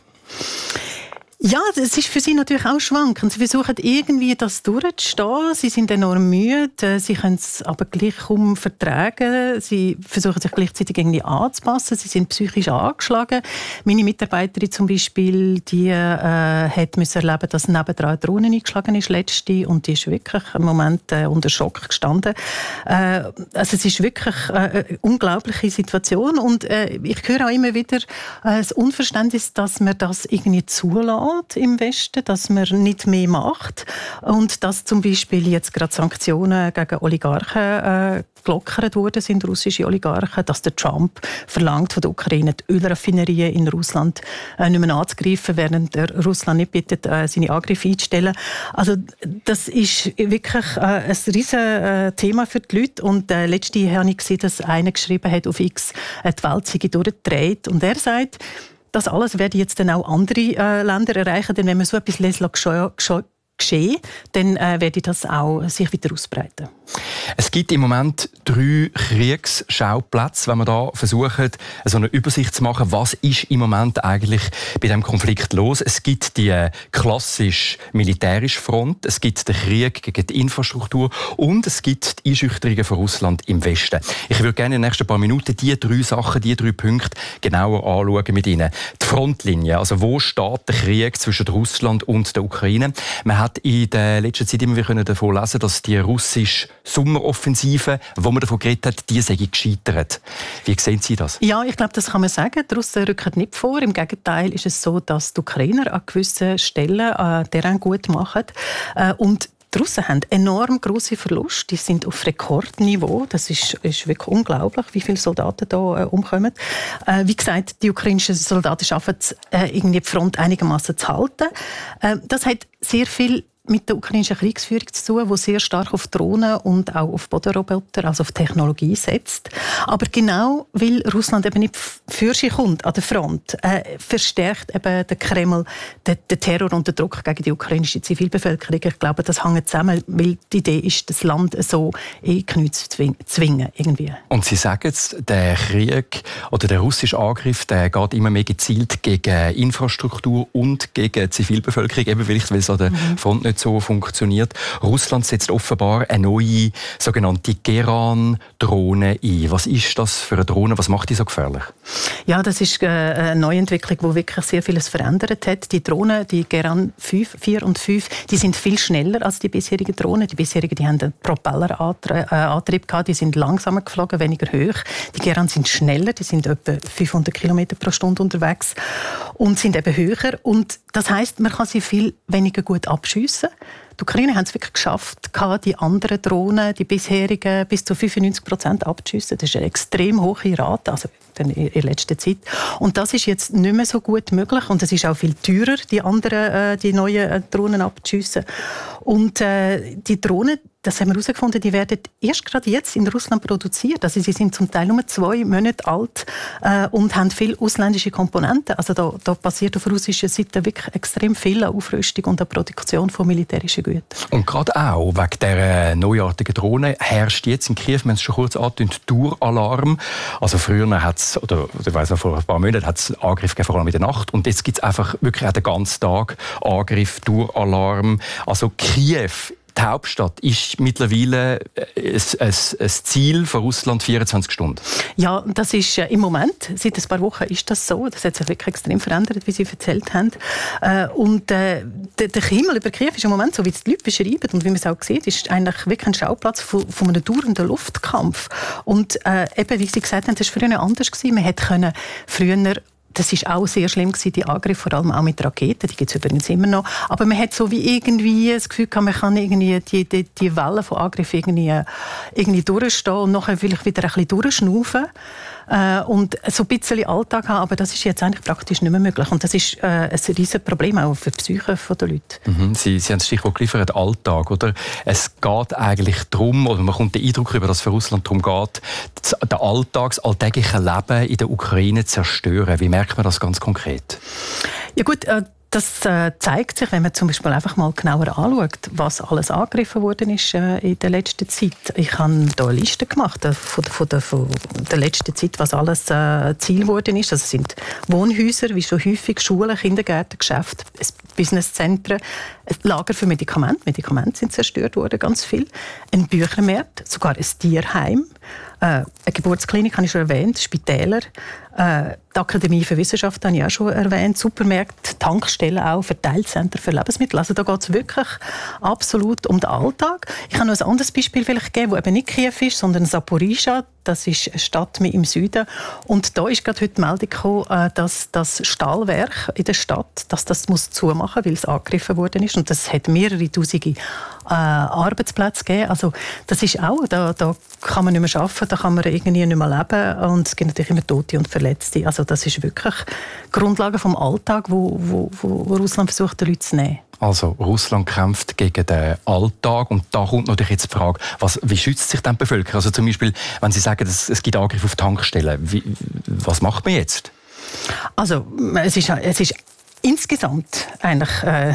Ja, es ist für sie natürlich auch schwankend. Sie versuchen irgendwie das durchzustehen. Sie sind enorm müde, sie können es aber gleich kaum vertragen. Sie versuchen sich gleichzeitig irgendwie anzupassen. Sie sind psychisch angeschlagen. Meine Mitarbeiterin zum Beispiel, die äh, hat müssen erleben, dass nebendran eine Drohne eingeschlagen ist letzte und die ist wirklich im Moment äh, unter Schock gestanden. Äh, also es ist wirklich äh, eine unglaubliche Situation und äh, ich höre auch immer wieder äh, das Unverständnis, dass man das irgendwie zulässt im Westen, dass man nicht mehr macht und dass zum Beispiel jetzt gerade Sanktionen gegen Oligarchen äh, gelockert worden sind, russische Oligarchen, dass der Trump verlangt von der Ukraine, die Ölraffinerien in Russland äh, nicht mehr anzugreifen, während der Russland nicht bittet, äh, seine Angriffe einzustellen. Also das ist wirklich äh, ein riesiges äh, Thema für die Leute und äh, letzte habe ich gesehen, dass einer geschrieben hat auf X, äh, die Welt sei durchgedreht und er sagt, das alles werden jetzt dann auch andere äh, Länder erreichen, denn wenn man so etwas lässt, geschehen, dann äh, werde das auch sich weiter ausbreiten. Es gibt im Moment drei Kriegsschauplätze, wenn wir da versuchen, so eine Übersicht zu machen, was ist im Moment eigentlich bei diesem Konflikt los. Es gibt die klassisch militärische Front, es gibt den Krieg gegen die Infrastruktur und es gibt die Einschüchterungen von Russland im Westen. Ich würde gerne in den nächsten paar Minuten diese drei Sachen, diese drei Punkte genauer anschauen mit Ihnen. Die Frontlinie, also wo steht der Krieg zwischen Russland und der Ukraine? Man hat in der letzten Zeit immer wieder davon lesen, dass die russische Sommeroffensive, wo man davon geredet hat, die sei gescheitert. Wie sehen Sie das? Ja, ich glaube, das kann man sagen. Die Russen rücken nicht vor. Im Gegenteil ist es so, dass die Ukrainer an gewissen Stellen äh, deren gut machen. Äh, und die Russen haben enorm grosse Verluste. Die sind auf Rekordniveau. Das ist, ist wirklich unglaublich, wie viele Soldaten da äh, umkommen. Äh, wie gesagt, die ukrainischen Soldaten schaffen es, äh, irgendwie die Front einigermaßen zu halten. Äh, das hat sehr viel mit der ukrainischen Kriegsführung zu tun, die sehr stark auf Drohnen und auch auf Bodenroboter, also auf Technologie setzt. Aber genau weil Russland eben nicht für sich kommt an der Front, äh, verstärkt eben der Kreml den, den Terror und den Druck gegen die ukrainische Zivilbevölkerung. Ich glaube, das hängt zusammen, weil die Idee ist, das Land so in die Knie zu zwingen. Irgendwie. Und Sie sagen jetzt, der Krieg oder der russische Angriff, der geht immer mehr gezielt gegen Infrastruktur und gegen die Zivilbevölkerung, eben vielleicht, weil es an der mhm. Front nicht so funktioniert. Russland setzt offenbar eine neue sogenannte Geran-Drohne ein. Was ist das für eine Drohne? Was macht die so gefährlich? Ja, das ist eine Neuentwicklung, die wirklich sehr vieles verändert hat. Die Drohnen, die Geran fünf, vier und fünf, die sind viel schneller als die bisherigen Drohnen. Die bisherigen, die haben einen Propellerantrieb gehabt, die sind langsamer geflogen, weniger hoch. Die Geran sind schneller, die sind etwa fünfhundert Kilometer pro Stunde unterwegs und sind eben höher. Und das heisst, man kann sie viel weniger gut abschiessen. Die Ukrainer haben es wirklich geschafft, die anderen Drohnen, die bisherigen, bis zu fünfundneunzig Prozent abzuschiessen. Das ist eine extrem hohe Rate, also in der letzten Zeit. Und das ist jetzt nicht mehr so gut möglich. Und es ist auch viel teurer, die anderen, die neuen Drohnen abzuschiessen. Und äh, die Drohnen, das haben wir herausgefunden, die werden erst gerade jetzt in Russland produziert. Also sie sind zum Teil nur zwei Monate alt äh, und haben viele ausländische Komponenten. Also da, da passiert auf russischer Seite wirklich extrem viel an Aufrüstung und an Produktion von militärischen Gütern. Und gerade auch wegen dieser neuartigen Drohne herrscht jetzt in Kiew, wir haben es schon kurz angetönt, Daueralarm. Also früher hat es, oder ich weiss noch, vor ein paar Monaten hat es Angriff gegeben, vor allem in der Nacht. Und jetzt gibt es einfach wirklich auch den ganzen Tag Angriff, Daueralarm. Also Kiew, die Hauptstadt, ist mittlerweile ein, ein, ein Ziel von Russland vierundzwanzig Stunden. Ja, das ist äh, im Moment, seit ein paar Wochen ist das so. Das hat sich wirklich extrem verändert, wie Sie erzählt haben. Äh, und äh, der, der Himmel über Kiew ist im Moment, so wie es die Leute beschreiben und wie man es auch sieht, ist eigentlich wirklich ein Schauplatz von, von einem dauernden Luftkampf. Und äh, eben, wie Sie gesagt haben, das war früher anders gewesen. Man hätte können früher Das war auch sehr schlimm gewesen, die Angriffe, vor allem auch mit Raketen, die gibt es übrigens immer noch. Aber man hat so wie irgendwie das Gefühl gehabt, man kann irgendwie die, die, die Wellen von Angriffen irgendwie, irgendwie durchstehen und nachher vielleicht wieder ein bisschen durchschnaufen äh, und so ein bisschen Alltag haben. Aber das ist jetzt eigentlich praktisch nicht mehr möglich. Und das ist äh, ein riesiges Problem auch für die Psyche der Leute. Mhm. Sie, Sie haben das Stichwort geliefert, Alltag, oder? Es geht eigentlich darum, oder man kommt den Eindruck über, dass es für Russland darum geht, das Alltags-, alltägliche Leben in der Ukraine zu zerstören. Wie merkt man das ganz konkret? Ja gut, äh, das äh, zeigt sich, wenn man zum Beispiel einfach mal genauer anschaut, was alles angegriffen worden ist äh, in der letzten Zeit. Ich habe da eine Liste gemacht äh, von, von, der, von der letzten Zeit, was alles äh, Ziel geworden ist. Das also sind Wohnhäuser, wie so häufig, Schulen, Kindergärten, Geschäfte, Businesszentren, ein Lager für Medikamente. Medikamente sind zerstört worden, ganz viel. Ein Büchermarkt, sogar ein Tierheim. Äh, eine Geburtsklinik habe ich schon erwähnt, Spitäler, äh, die Akademie für Wissenschaft habe ich auch schon erwähnt, Supermärkte, Tankstellen auch, Verteilzentren für Lebensmittel. Also da geht es wirklich absolut um den Alltag. Ich kann noch ein anderes Beispiel vielleicht geben, das eben nicht Kiew ist, sondern Zaporizhzhia. Das ist eine Stadt im Süden. Und da ist gerade heute die Meldung gekommen, dass das Stahlwerk in der Stadt, dass das muss zumachen, weil es angegriffen worden ist. Und das hat mehrere Tausende äh, Arbeitsplätze gegeben. Also das ist auch, da, da kann man nicht mehr arbeiten, da kann man irgendwie nicht mehr leben. Und es gibt natürlich immer Tote und Verletzte. Also das ist wirklich die Grundlage vom Alltag, wo, wo, wo Russland versucht, den Leuten zu nehmen. Also Russland kämpft gegen den Alltag und da kommt natürlich jetzt die Frage, was, wie schützt sich denn die Bevölkerung? Also zum Beispiel, wenn Sie sagen, es, es gibt Angriffe auf Tankstellen, wie, was macht man jetzt? Also es ist, es ist insgesamt eigentlich äh,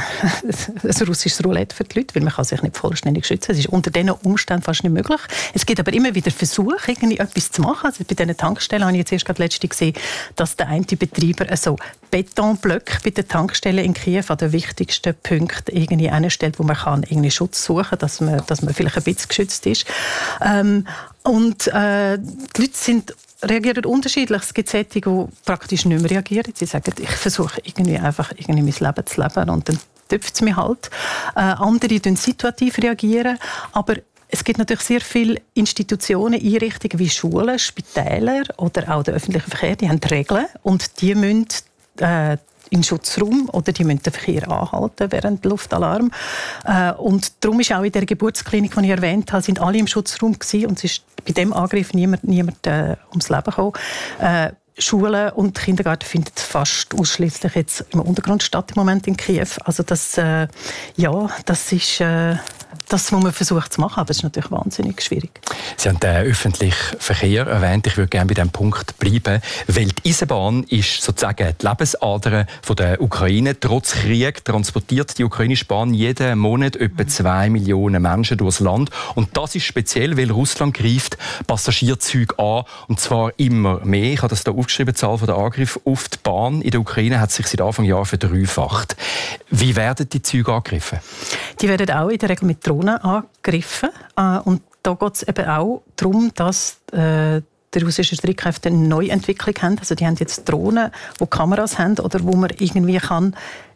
ein russisches Roulette für die Leute, weil man kann sich nicht vollständig schützen. Es ist unter diesen Umständen fast nicht möglich. Es gibt aber immer wieder Versuche, irgendwie etwas zu machen. Also bei diesen Tankstellen habe ich jetzt erst gerade letztens gesehen, dass der eine Betreiber also Betonblöcke bei den Tankstellen in Kiew an den wichtigsten Punkten irgendwie hinstellt, wo man kann irgendwie Schutz suchen kann, dass man, dass man vielleicht ein bisschen geschützt ist. Ähm, und äh, die Leute sind reagieren unterschiedlich. Es gibt solche, die praktisch nicht mehr reagieren. Sie sagen, ich versuche irgendwie einfach irgendwie mein Leben zu leben und dann töpft es mich halt. Äh, andere reagieren situativ reagieren, aber es gibt natürlich sehr viele Institutionen, Einrichtungen wie Schulen, Spitäler oder auch der öffentliche Verkehr, die haben Regeln und die müssen äh, in den Schutzraum oder die müssen den Verkehr anhalten während der Luftalarm. Äh, und darum ist auch in der Geburtsklinik, die ich erwähnt habe, sind alle im Schutzraum gewesen und es ist bei dem Angriff niemand, niemand äh, ums Leben gekommen. Äh, Schulen und Kindergarten finden fast ausschließlich jetzt im Untergrund statt im Moment in Kiew. Also das, äh, ja, das ist äh, das, was man versucht zu machen, aber es ist natürlich wahnsinnig schwierig. Sie haben den öffentlichen Verkehr erwähnt. Ich würde gerne bei diesem Punkt bleiben, weil die Eisenbahn ist sozusagen die Lebensader von der Ukraine. Trotz Krieg transportiert die ukrainische Bahn jeden Monat etwa zwei Millionen Menschen durchs Land. Und das ist speziell, weil Russland greift Passagierzüge an, und zwar immer mehr. Ich habe das hier aufgeschrieben, die Zahl der Angriffe auf die Bahn in der Ukraine hat sich seit Anfang Jahr verdreifacht. Wie werden die Züge angegriffen? Die werden auch in der Regel mit Drohnen angegriffen. Und da geht es eben auch darum, dass äh, die russischen Streitkräfte eine Neuentwicklung haben. Also die haben jetzt Drohnen, die Kameras haben oder wo man irgendwie kann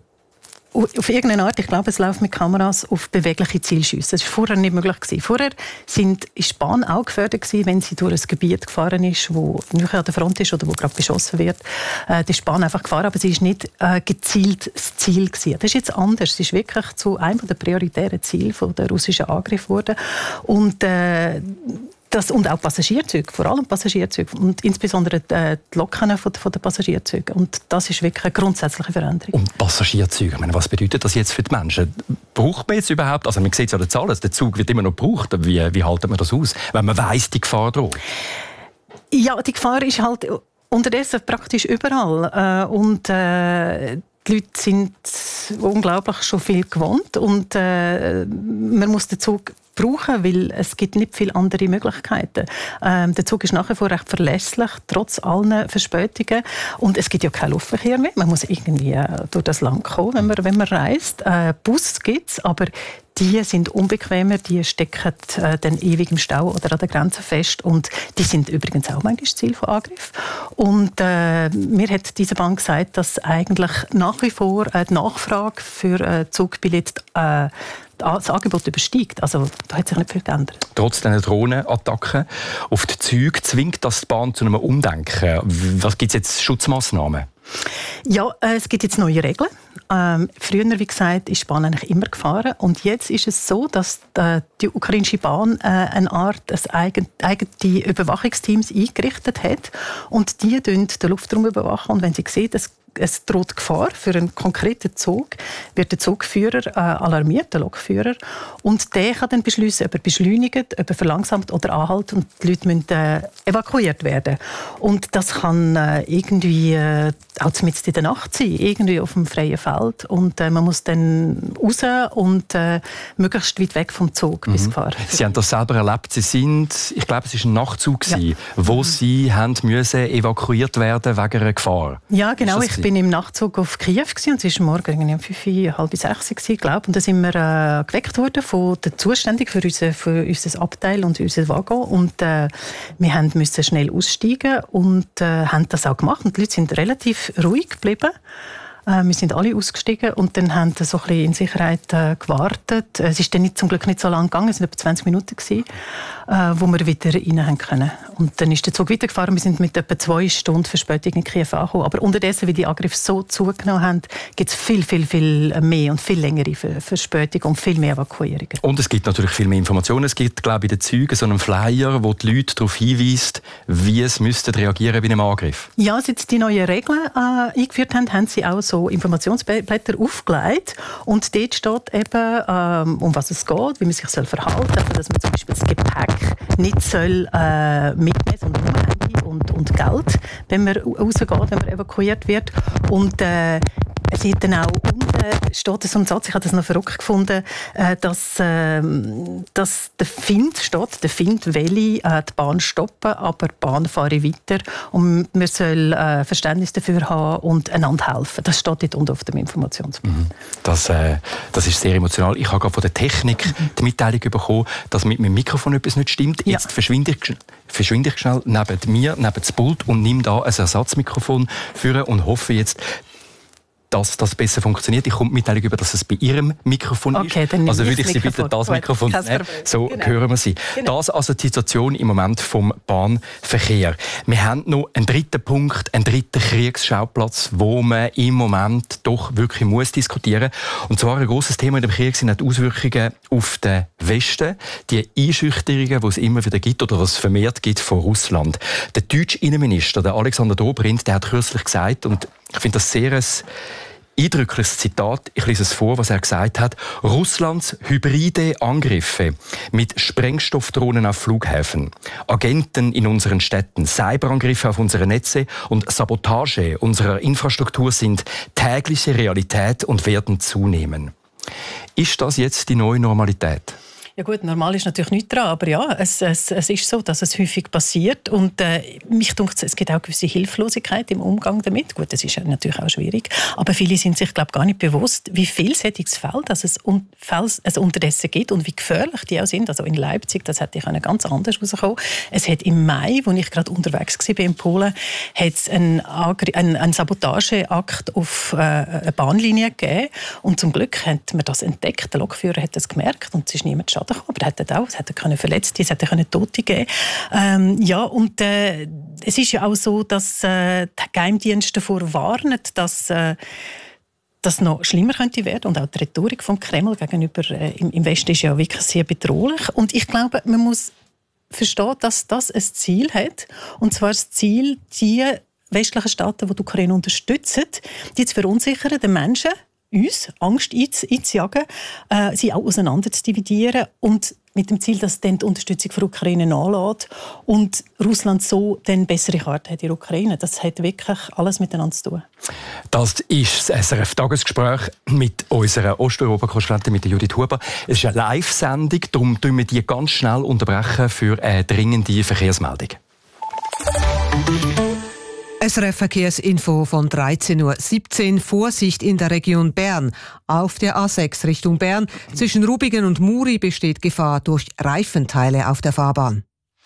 auf irgendeine Art, ich glaube, es läuft mit Kameras auf bewegliche Zielschüsse. Das war vorher nicht möglich gewesen. Vorher sind, ist die Bahn auch gefördert gewesen, wenn sie durch ein Gebiet gefahren ist, wo nicht an der Front ist oder wo gerade beschossen wird. Äh, die Bahn einfach gefahren, aber sie ist nicht äh, gezielt das Ziel gewesen. Das ist jetzt anders. Es ist wirklich zu einem der prioritären Ziele der russischen Angriff geworden. Und äh, Das, und auch Passagierzüge, vor allem Passagierzüge und insbesondere die, die Loken von, von den Passagierzügen. Und das ist wirklich eine grundsätzliche Veränderung. Und Passagierzüge, ich meine, was bedeutet das jetzt für die Menschen? Braucht man jetzt überhaupt, also man sieht es ja an den Zahlen, der Zug wird immer noch gebraucht, wie, wie haltet man das aus, wenn man weiss, die Gefahr droht? Ja, die Gefahr ist halt unterdessen praktisch überall. Und äh, die Leute sind unglaublich schon viel gewohnt und äh, man muss den Zug brauchen, weil es gibt nicht viele andere Möglichkeiten. Ähm, der Zug ist nach wie vor recht verlässlich, trotz allen Verspätungen. Und es gibt ja keinen Luftverkehr mehr. Man muss irgendwie äh, durch das Land kommen, wenn man, wenn man reist. Äh, Bus gibt es, aber die sind unbequemer, die stecken äh, dann ewig im Stau oder an der Grenze fest. Und die sind übrigens auch manchmal Ziel von Angriff. Und äh, mir hat diese Bank gesagt, dass eigentlich nach wie vor äh, die Nachfrage für äh, Zugbillett äh, das Angebot übersteigt. Also da hat sich nicht viel geändert. Trotz dieser Drohnenattacken auf die Züge zwingt das die Bahn zu einem Umdenken. Was gibt es jetzt Schutzmaßnahmen? Ja, äh, es gibt jetzt neue Regeln. Ähm, früher, wie gesagt, ist die Bahn eigentlich immer gefahren. Und jetzt ist es so, dass äh, die ukrainische Bahn äh, eine Art eigen, eigene Überwachungsteams eingerichtet hat. Und die überwachen den Luftraum überwachen. Und wenn sie sehen, dass es droht Gefahr für einen konkreten Zug, wird der Zugführer äh, alarmiert, der Lokführer, und der kann dann beschließen, ob er beschleunigt, ob er verlangsamt oder anhält, und die Leute müssen äh, evakuiert werden. Und das kann äh, irgendwie äh, auch mitten in der Nacht sein, irgendwie auf dem freien Feld, und äh, man muss dann raus und äh, möglichst weit weg vom Zug, bis mhm. Gefahr. Sie haben das selber erlebt. Sie sind, ich glaube, es war ein Nachtzug, ja. wo mhm. Sie haben müssen evakuiert werden wegen einer Gefahr. Ja, genau. Ich bin im Nachtzug auf Kiew und es war morgen um fünf, halb sechs, glaube ich. Und da sind wir äh, geweckt worden von der Zuständigen für unser, für unser Abteil und unser Waggon. Und äh, wir haben müssen schnell aussteigen und äh, haben das auch gemacht. Und die Leute sind relativ ruhig geblieben. Wir sind alle ausgestiegen und dann haben wir so ein bisschen in Sicherheit äh, gewartet. Es ist dann nicht, zum Glück nicht so lange gegangen, es waren etwa zwanzig Minuten, gewesen, äh, wo wir wieder rein können. Und dann ist der Zug weitergefahren. Wir sind mit etwa zwei Stunden Verspätung in Kiew angekommen. Aber unterdessen, wie die Angriffe so zugenommen haben, gibt es viel, viel, viel mehr und viel längere Verspätung und viel mehr Evakuierungen. Und es gibt natürlich viel mehr Informationen. Es gibt, glaube ich, in den Zügen so einen Flyer, wo die Leute darauf hinweist, wie es müssten reagieren bei einem Angriff. Ja, als jetzt die neuen Regeln äh, eingeführt haben, haben sie auch so so Informationsblätter aufgelegt und dort steht eben, ähm, um was es geht, wie man sich soll verhalten soll, also, dass man zum Beispiel das Gepäck nicht soll, äh, mitnehmen, sondern nur Handy und, und Geld, wenn man rausgeht, wenn man evakuiert wird. Und äh, es hat dann auch unten steht so ein Satz, ich habe das noch verrückt gefunden, äh, dass, äh, dass der Find steht, der Find will äh, die Bahn stoppen, aber die Bahn fahre weiter und man soll äh, Verständnis dafür haben und einander helfen. Das steht dort unten auf dem Informationsblatt. Mhm. Das, äh, das ist sehr emotional. Ich habe gerade von der Technik mhm. die Mitteilung bekommen, dass mit meinem Mikrofon etwas nicht stimmt. Ja. Jetzt verschwinde ich, verschwinde ich schnell neben mir, neben das Pult und nehme da ein Ersatzmikrofon für und hoffe jetzt, dass das besser funktioniert. Ich komme die Mitteilung über, dass es bei Ihrem Mikrofon okay, ist. Dann also würde ich Sie Mikrofon. bitten, das Gut, Mikrofon zu nehmen. So genau. hören wir Sie. Genau. Das also die Situation im Moment vom Bahnverkehr. Wir haben noch einen dritten Punkt, einen dritten Kriegsschauplatz, wo man im Moment doch wirklich muss diskutieren. Und zwar ein grosses Thema in dem Krieg sind die Auswirkungen auf den Westen, die Einschüchterungen, die es immer wieder gibt oder was es vermehrt gibt von Russland. Der deutsche Innenminister, der Alexander Dobrindt, der hat kürzlich gesagt, und ich finde das sehr ein eindrückliches Zitat, ich lese es vor, was er gesagt hat: Russlands hybride Angriffe mit Sprengstoffdrohnen auf Flughäfen, Agenten in unseren Städten, Cyberangriffe auf unsere Netze und Sabotage unserer Infrastruktur sind tägliche Realität und werden zunehmen. Ist das jetzt die neue Normalität? Ja gut, normal ist natürlich nicht dran, aber ja, es, es, es ist so, dass es häufig passiert und äh, mich denkt, es gibt auch eine gewisse Hilflosigkeit im Umgang damit. Gut, das ist natürlich auch schwierig, aber viele sind sich, glaube ich, gar nicht bewusst, wie vielfältig es Fälle, dass es, un- Fälls, es unterdessen gibt und wie gefährlich die auch sind. Also in Leipzig, das hätte ich ganz anders rauskommen. Es hat im Mai, als ich gerade unterwegs war in Polen, hat es einen, Agri- einen, einen Sabotageakt auf äh, eine Bahnlinie gegeben und zum Glück hat man das entdeckt. Der Lokführer hat das gemerkt und es ist niemand schade. Aber er hat auch, es hätte können Verletzte, es hätte können Tote geben. Ähm, ja, und äh, es ist ja auch so, dass äh, die Geheimdienste davor warnen, dass äh, das noch schlimmer könnte werden. Und auch die Rhetorik vom Kreml gegenüber äh, im, im Westen ist ja wirklich sehr bedrohlich. Und ich glaube, man muss verstehen, dass das ein Ziel hat. Und zwar das Ziel, die westlichen Staaten, die die Ukraine unterstützen, die zu verunsichern, den Menschen, uns Angst einzujagen, äh, sie auch auseinander zu dividieren und mit dem Ziel, dass dann die Unterstützung für die Ukraine nachlässt und Russland so dann bessere Karten hat in der Ukraine. Das hat wirklich alles miteinander zu tun. Das ist das S R F-Tagesgespräch mit unserer Osteuropa-Korrespondentin, mit Judith Huber. Es ist eine Live-Sendung, darum unterbrechen wir die ganz schnell unterbrechen für eine dringende Verkehrsmeldung. S R F-Verkehrsinfo von dreizehn Uhr siebzehn. Vorsicht in der Region Bern. Auf der A sechs Richtung Bern zwischen Rubigen und Muri besteht Gefahr durch Reifenteile auf der Fahrbahn.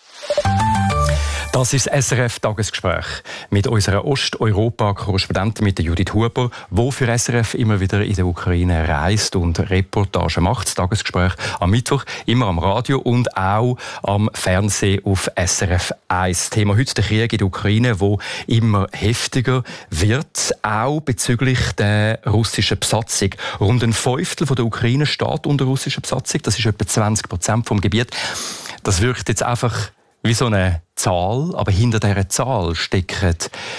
Das ist das S R F-Tagesgespräch mit unserer Osteuropa-Korrespondentin, mit Judith Huber, die für S R F immer wieder in der Ukraine reist und Reportagen macht. Das Tagesgespräch am Mittwoch, immer am Radio und auch am Fernsehen auf S R F eins. Thema heute der Krieg in der Ukraine, der immer heftiger wird, auch bezüglich der russischen Besatzung. Rund ein Fünftel der Ukraine steht unter russischer Besatzung. Das ist etwa zwanzig Prozent vom Gebiet. Das wirkt jetzt einfach wie so eine Zahl, aber hinter dieser Zahl stecken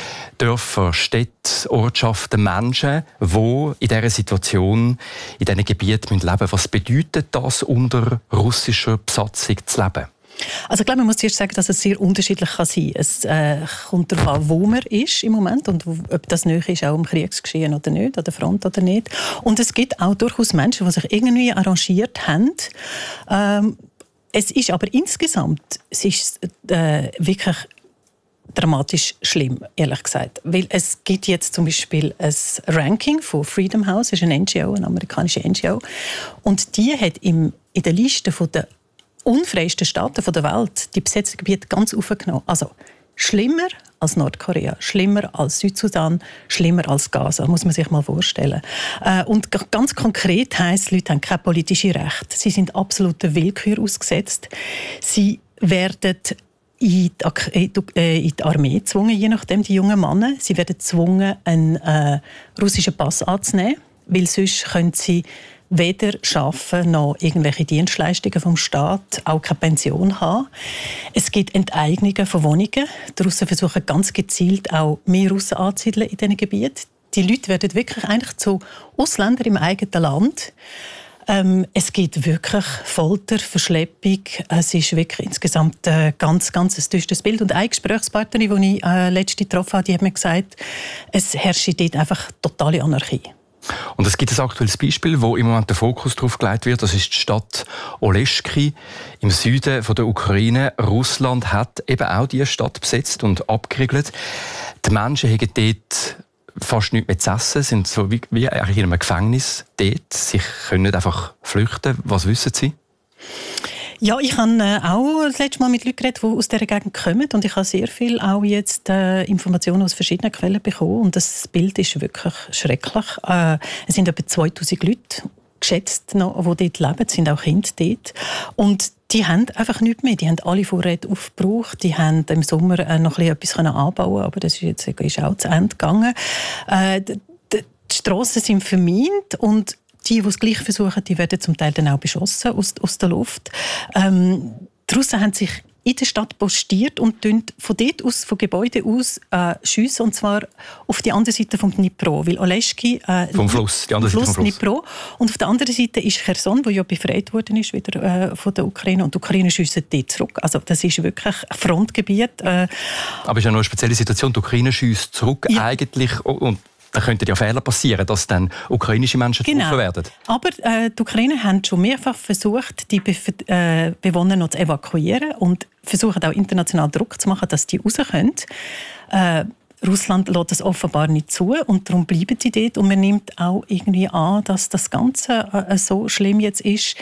Dörfer, Städte, Ortschaften, Menschen, die in dieser Situation, in diesen Gebieten leben müssen. Was bedeutet das, unter russischer Besatzung zu leben? Also ich glaube, man muss zuerst sagen, dass es sehr unterschiedlich kann sein kann. Es äh, kommt darauf an, wo man ist im Moment und ob das nahe ist, auch im Kriegsgeschehen oder nicht, an der Front oder nicht. Und es gibt auch durchaus Menschen, die sich irgendwie arrangiert haben. Ähm, Es ist aber insgesamt es ist, äh, wirklich dramatisch schlimm, ehrlich gesagt. Weil es gibt jetzt zum Beispiel ein Ranking von Freedom House, das ist eine N G O, eine amerikanische N G O, und die hat im, in der Liste der unfreiesten Staaten der Welt die besetzten Gebiete ganz aufgenommen. Also schlimmer als Nordkorea, schlimmer als Südsudan, schlimmer als Gaza, muss man sich mal vorstellen. Und ganz konkret heisst, die Leute haben keine politischen Rechte. Sie sind absoluter Willkür ausgesetzt. Sie werden in die, in die Armee gezwungen, je nachdem, die jungen Männer. Sie werden gezwungen, einen äh, russischen Pass anzunehmen, weil sonst können sie weder arbeiten noch irgendwelche Dienstleistungen vom Staat, auch keine Pension haben. Es gibt Enteignungen von Wohnungen. Die Russen versuchen ganz gezielt auch mehr Russen anzusiedeln in diesen Gebieten. Die Leute werden wirklich eigentlich zu Ausländern im eigenen Land. Ähm, es gibt wirklich Folter, Verschleppung. Es ist wirklich insgesamt ein ganz, ganz ein düsteres Bild. Und eine Gesprächspartnerin, die ich äh, letzte getroffen habe, die hat mir gesagt, es herrscht dort einfach totale Anarchie. Und es gibt ein aktuelles Beispiel, wo im Moment der Fokus darauf gelegt wird. Das ist die Stadt Oleschki im Süden der Ukraine. Russland hat eben auch diese Stadt besetzt und abgeriegelt. Die Menschen haben dort fast nichts mehr zu essen, sind so wie, wie in einem Gefängnis dort. Sie können nicht einfach flüchten. Was wissen Sie? Ja, ich habe äh, auch das letzte Mal mit Leuten geredet, die aus dieser Gegend kommen, und ich habe sehr viel auch jetzt äh, Informationen aus verschiedenen Quellen bekommen, und das Bild ist wirklich schrecklich. Äh, es sind etwa zweitausend Leute geschätzt, noch, die dort leben, es sind auch Kinder dort, und die haben einfach nichts mehr. Die haben alle Vorräte aufgebraucht. Die haben im Sommer äh, noch ein bisschen etwas anbauen, aber das ist jetzt ist auch zu Ende gegangen. Äh, die, die Strassen sind vermint, und die, die es gleich versuchen, die werden zum Teil dann auch beschossen aus, aus der Luft. Ähm, die Russen haben sich in der Stadt postiert und von dort aus, von Gebäuden aus, äh, schiessen, und zwar auf die andere Seite vom Dnipro, weil Oleschki äh, vom Fluss, die andere Fluss, Seite vom Fluss. Dnipro, und auf der anderen Seite ist Cherson, wo ja befreit worden ist wieder äh, von der Ukraine, und die Ukraine schiessen dort zurück. Also das ist wirklich ein Frontgebiet. Äh. Aber es ist ja noch eine spezielle Situation. Die Ukraine schiesst zurück ja. eigentlich, und da könnten ja Fehler passieren, dass dann ukrainische Menschen genau. getroffen werden. Aber äh, die Ukrainer haben schon mehrfach versucht, die Be- äh, Bewohner noch zu evakuieren und versuchen auch international Druck zu machen, dass die raus können. Äh, Russland lässt das offenbar nicht zu, und darum bleiben die dort. Und man nimmt auch irgendwie an, dass das Ganze äh, so schlimm jetzt ist,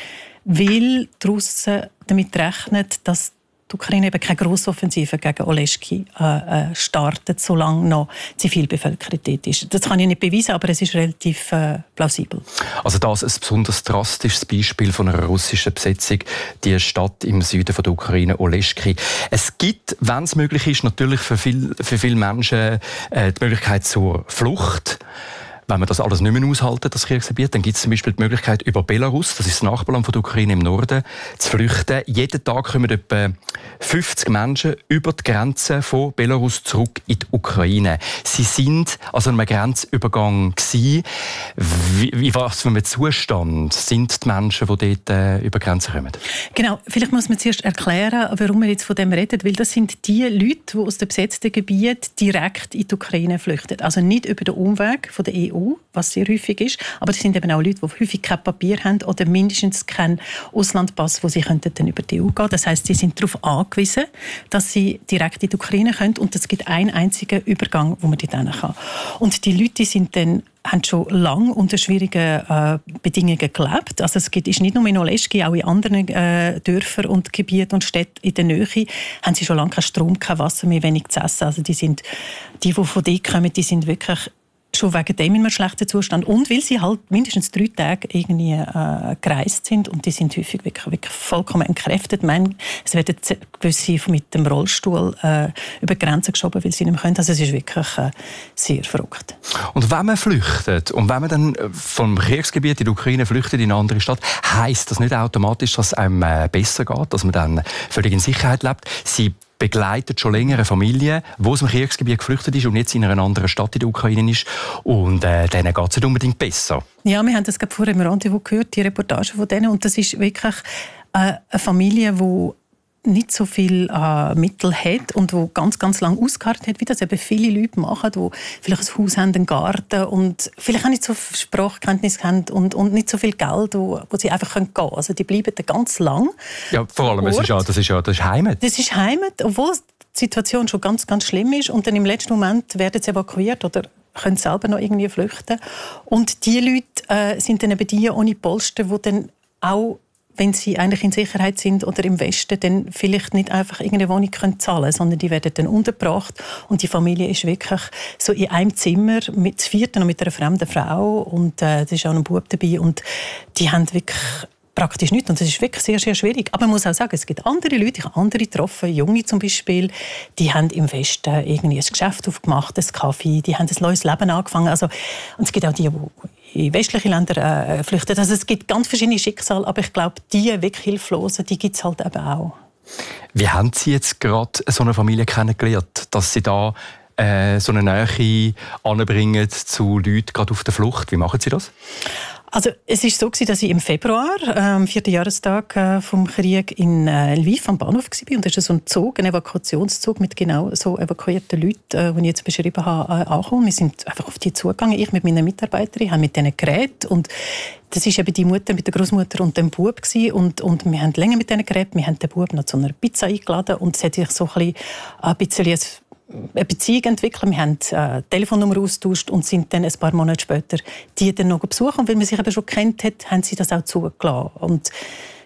weil die Russen damit rechnen, dass die Ukraine eben keine Grossoffensive gegen Oleschki äh, startet, solange noch Zivilbevölkerung dort ist. Das kann ich nicht beweisen, aber es ist relativ äh, plausibel. Also das ist ein besonders drastisches Beispiel von einer russischen Besetzung, die Stadt im Süden von der Ukraine, Oleschki. Es gibt, wenn es möglich ist, natürlich für, viel, für viele Menschen äh, die Möglichkeit zur Flucht. Wenn man das alles nicht mehr aushalten, das Kriegsgebiet, dann gibt es zum Beispiel die Möglichkeit, über Belarus, das ist das Nachbarland von der Ukraine im Norden, zu flüchten. Jeden Tag kommen etwa fünfzig Menschen über die Grenze von Belarus zurück in die Ukraine. Sie sind also an einem Grenzübergang gewesen. Wie, wie was für ein Zustand sind die Menschen, die dort äh, über die Grenze kommen? Genau, vielleicht muss man zuerst erklären, warum wir jetzt von dem reden, weil das sind die Leute, die aus dem besetzten Gebiet direkt in die Ukraine flüchten. Also nicht über den Umweg von der E U, was sehr häufig ist, aber das sind eben auch Leute, die häufig kein Papier haben oder mindestens keinen Auslandpass, wo sie könnten dann über die E U gehen könnten. Das heisst, sie sind darauf angewiesen, dass sie direkt in die Ukraine können, und es gibt einen einzigen Übergang, wo man dort hin kann. Und die Leute sind dann haben schon lange unter schwierigen äh, Bedingungen gelebt. Also es gibt, ist nicht nur in Oleschki, auch in anderen äh, Dörfern und Gebieten und Städten in der Nähe haben sie schon lange keinen Strom, kein Wasser mehr, wenig zu essen. Also die, sind, die, die von dort kommen, die sind wirklich schon wegen dem in einem schlechten Zustand, und weil sie halt mindestens drei Tage irgendwie äh, gereist sind, und die sind häufig wirklich, wirklich vollkommen entkräftet. Ich meine, es werden gewisse mit dem Rollstuhl äh, über die Grenze geschoben, weil sie nicht mehr können. Also es ist wirklich äh, sehr verrückt. Und wenn man flüchtet und wenn man dann vom Kriegsgebiet in die Ukraine flüchtet in eine andere Stadt, heisst das nicht automatisch, dass es einem äh, besser geht, dass man dann völlig in Sicherheit lebt? Sie begleitet schon länger eine Familie, die aus dem Kriegsgebiet geflüchtet ist und jetzt in einer anderen Stadt in der Ukraine ist. Und äh, denen geht es nicht unbedingt besser. Ja, wir haben das gerade vorher im Rendezvous gehört, die Reportage von denen. Und das ist wirklich äh, eine Familie, die nicht so viel äh, Mittel hat und wo ganz, ganz lange ausgeharrt hat, wie das eben viele Leute machen, die vielleicht ein Haus haben, einen Garten und vielleicht auch nicht so viel Sprachkenntnis haben und, und nicht so viel Geld, wo, wo sie einfach gehen können. Also die bleiben da ganz lang. Ja, vor allem, es ist ja, das ist ja das ist Heimat. Das ist Heimat, obwohl die Situation schon ganz, ganz schlimm ist, und dann im letzten Moment werden sie evakuiert oder können selber noch irgendwie flüchten. Und die Leute äh, sind dann eben die ohne Polster, die dann auch, wenn sie eigentlich in Sicherheit sind oder im Westen, dann vielleicht nicht einfach irgendeine Wohnung können zahlen, sondern die werden dann untergebracht, und die Familie ist wirklich so in einem Zimmer mit zu vierten und mit einer fremden Frau, und äh, da ist auch ein Bub dabei, und die haben wirklich praktisch nichts, und das ist wirklich sehr, sehr schwierig. Aber man muss auch sagen, es gibt andere Leute, ich habe andere getroffen, Junge zum Beispiel, die haben im Westen irgendwie ein Geschäft aufgemacht, ein Kaffee, die haben ein neues Leben angefangen. Also, und es gibt auch die, die in westliche Länder äh, flüchten. Also es gibt ganz verschiedene Schicksale, aber ich glaube, die wirklich Hilflosen, die gibt es halt eben auch. Wie haben Sie jetzt gerade so eine Familie kennengelernt, dass Sie da äh, so eine Nähe anbringen zu Leuten gerade auf der Flucht? Wie machen Sie das? Also es war so, dass ich im Februar, am vierten Jahrestag äh, vom Krieg in äh, Lviv am Bahnhof war. Und da ist so ein Zug, ein Evakuationszug mit genau so evakuierten Leuten, äh, die ich jetzt beschrieben habe, äh, angekommen. Wir sind einfach auf die zugegangen, ich mit meinen Mitarbeitern, haben mit denen geredet. Und das war eben die Mutter mit der Großmutter und dem Bub gewesen. Und, und wir haben länger mit denen geredet. Wir haben den Bub noch zu einer Pizza eingeladen, und es hat sich so ein bisschen, ein bisschen eine Beziehung entwickeln. Wir haben äh, Telefonnummer austauscht und sind dann ein paar Monate später die dann noch besucht. Und weil man sich eben schon kennt hat, haben sie das auch zugelassen. Und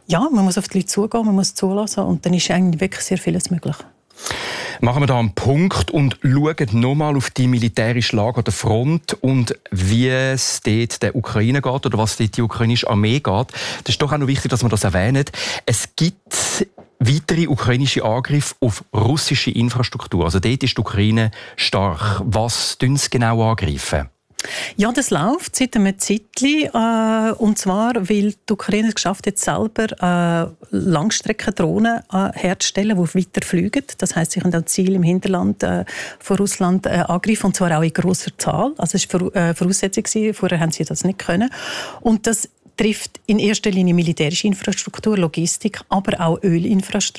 Ja, man muss auf die Leute zugehen, man muss zulassen und dann ist eigentlich wirklich sehr vieles möglich. Machen wir da einen Punkt und schauen nochmal auf die militärische Lage an der Front und wie es dort der Ukraine geht oder was dort die ukrainische Armee geht. Das ist doch auch noch wichtig, dass man das erwähnt. Es gibt weitere ukrainische Angriffe auf russische Infrastruktur. Also dort ist die Ukraine stark. Was tun sie genau angreifen? Ja, das läuft seit einem Zeitchen. Äh, und zwar, weil die Ukraine es geschafft hat, selber äh, Langstreckendrohnen äh, herzustellen, die weiter fliegen. Das heisst, sie können auch Ziele im Hinterland äh, von Russland äh, angreifen, und zwar auch in grosser Zahl. Also das war äh, Voraussetzung gewesen. Vorher haben sie das nicht können. Und das trifft in erster Linie militärische Infrastruktur, Logistik, aber auch Ölinfrastruktur.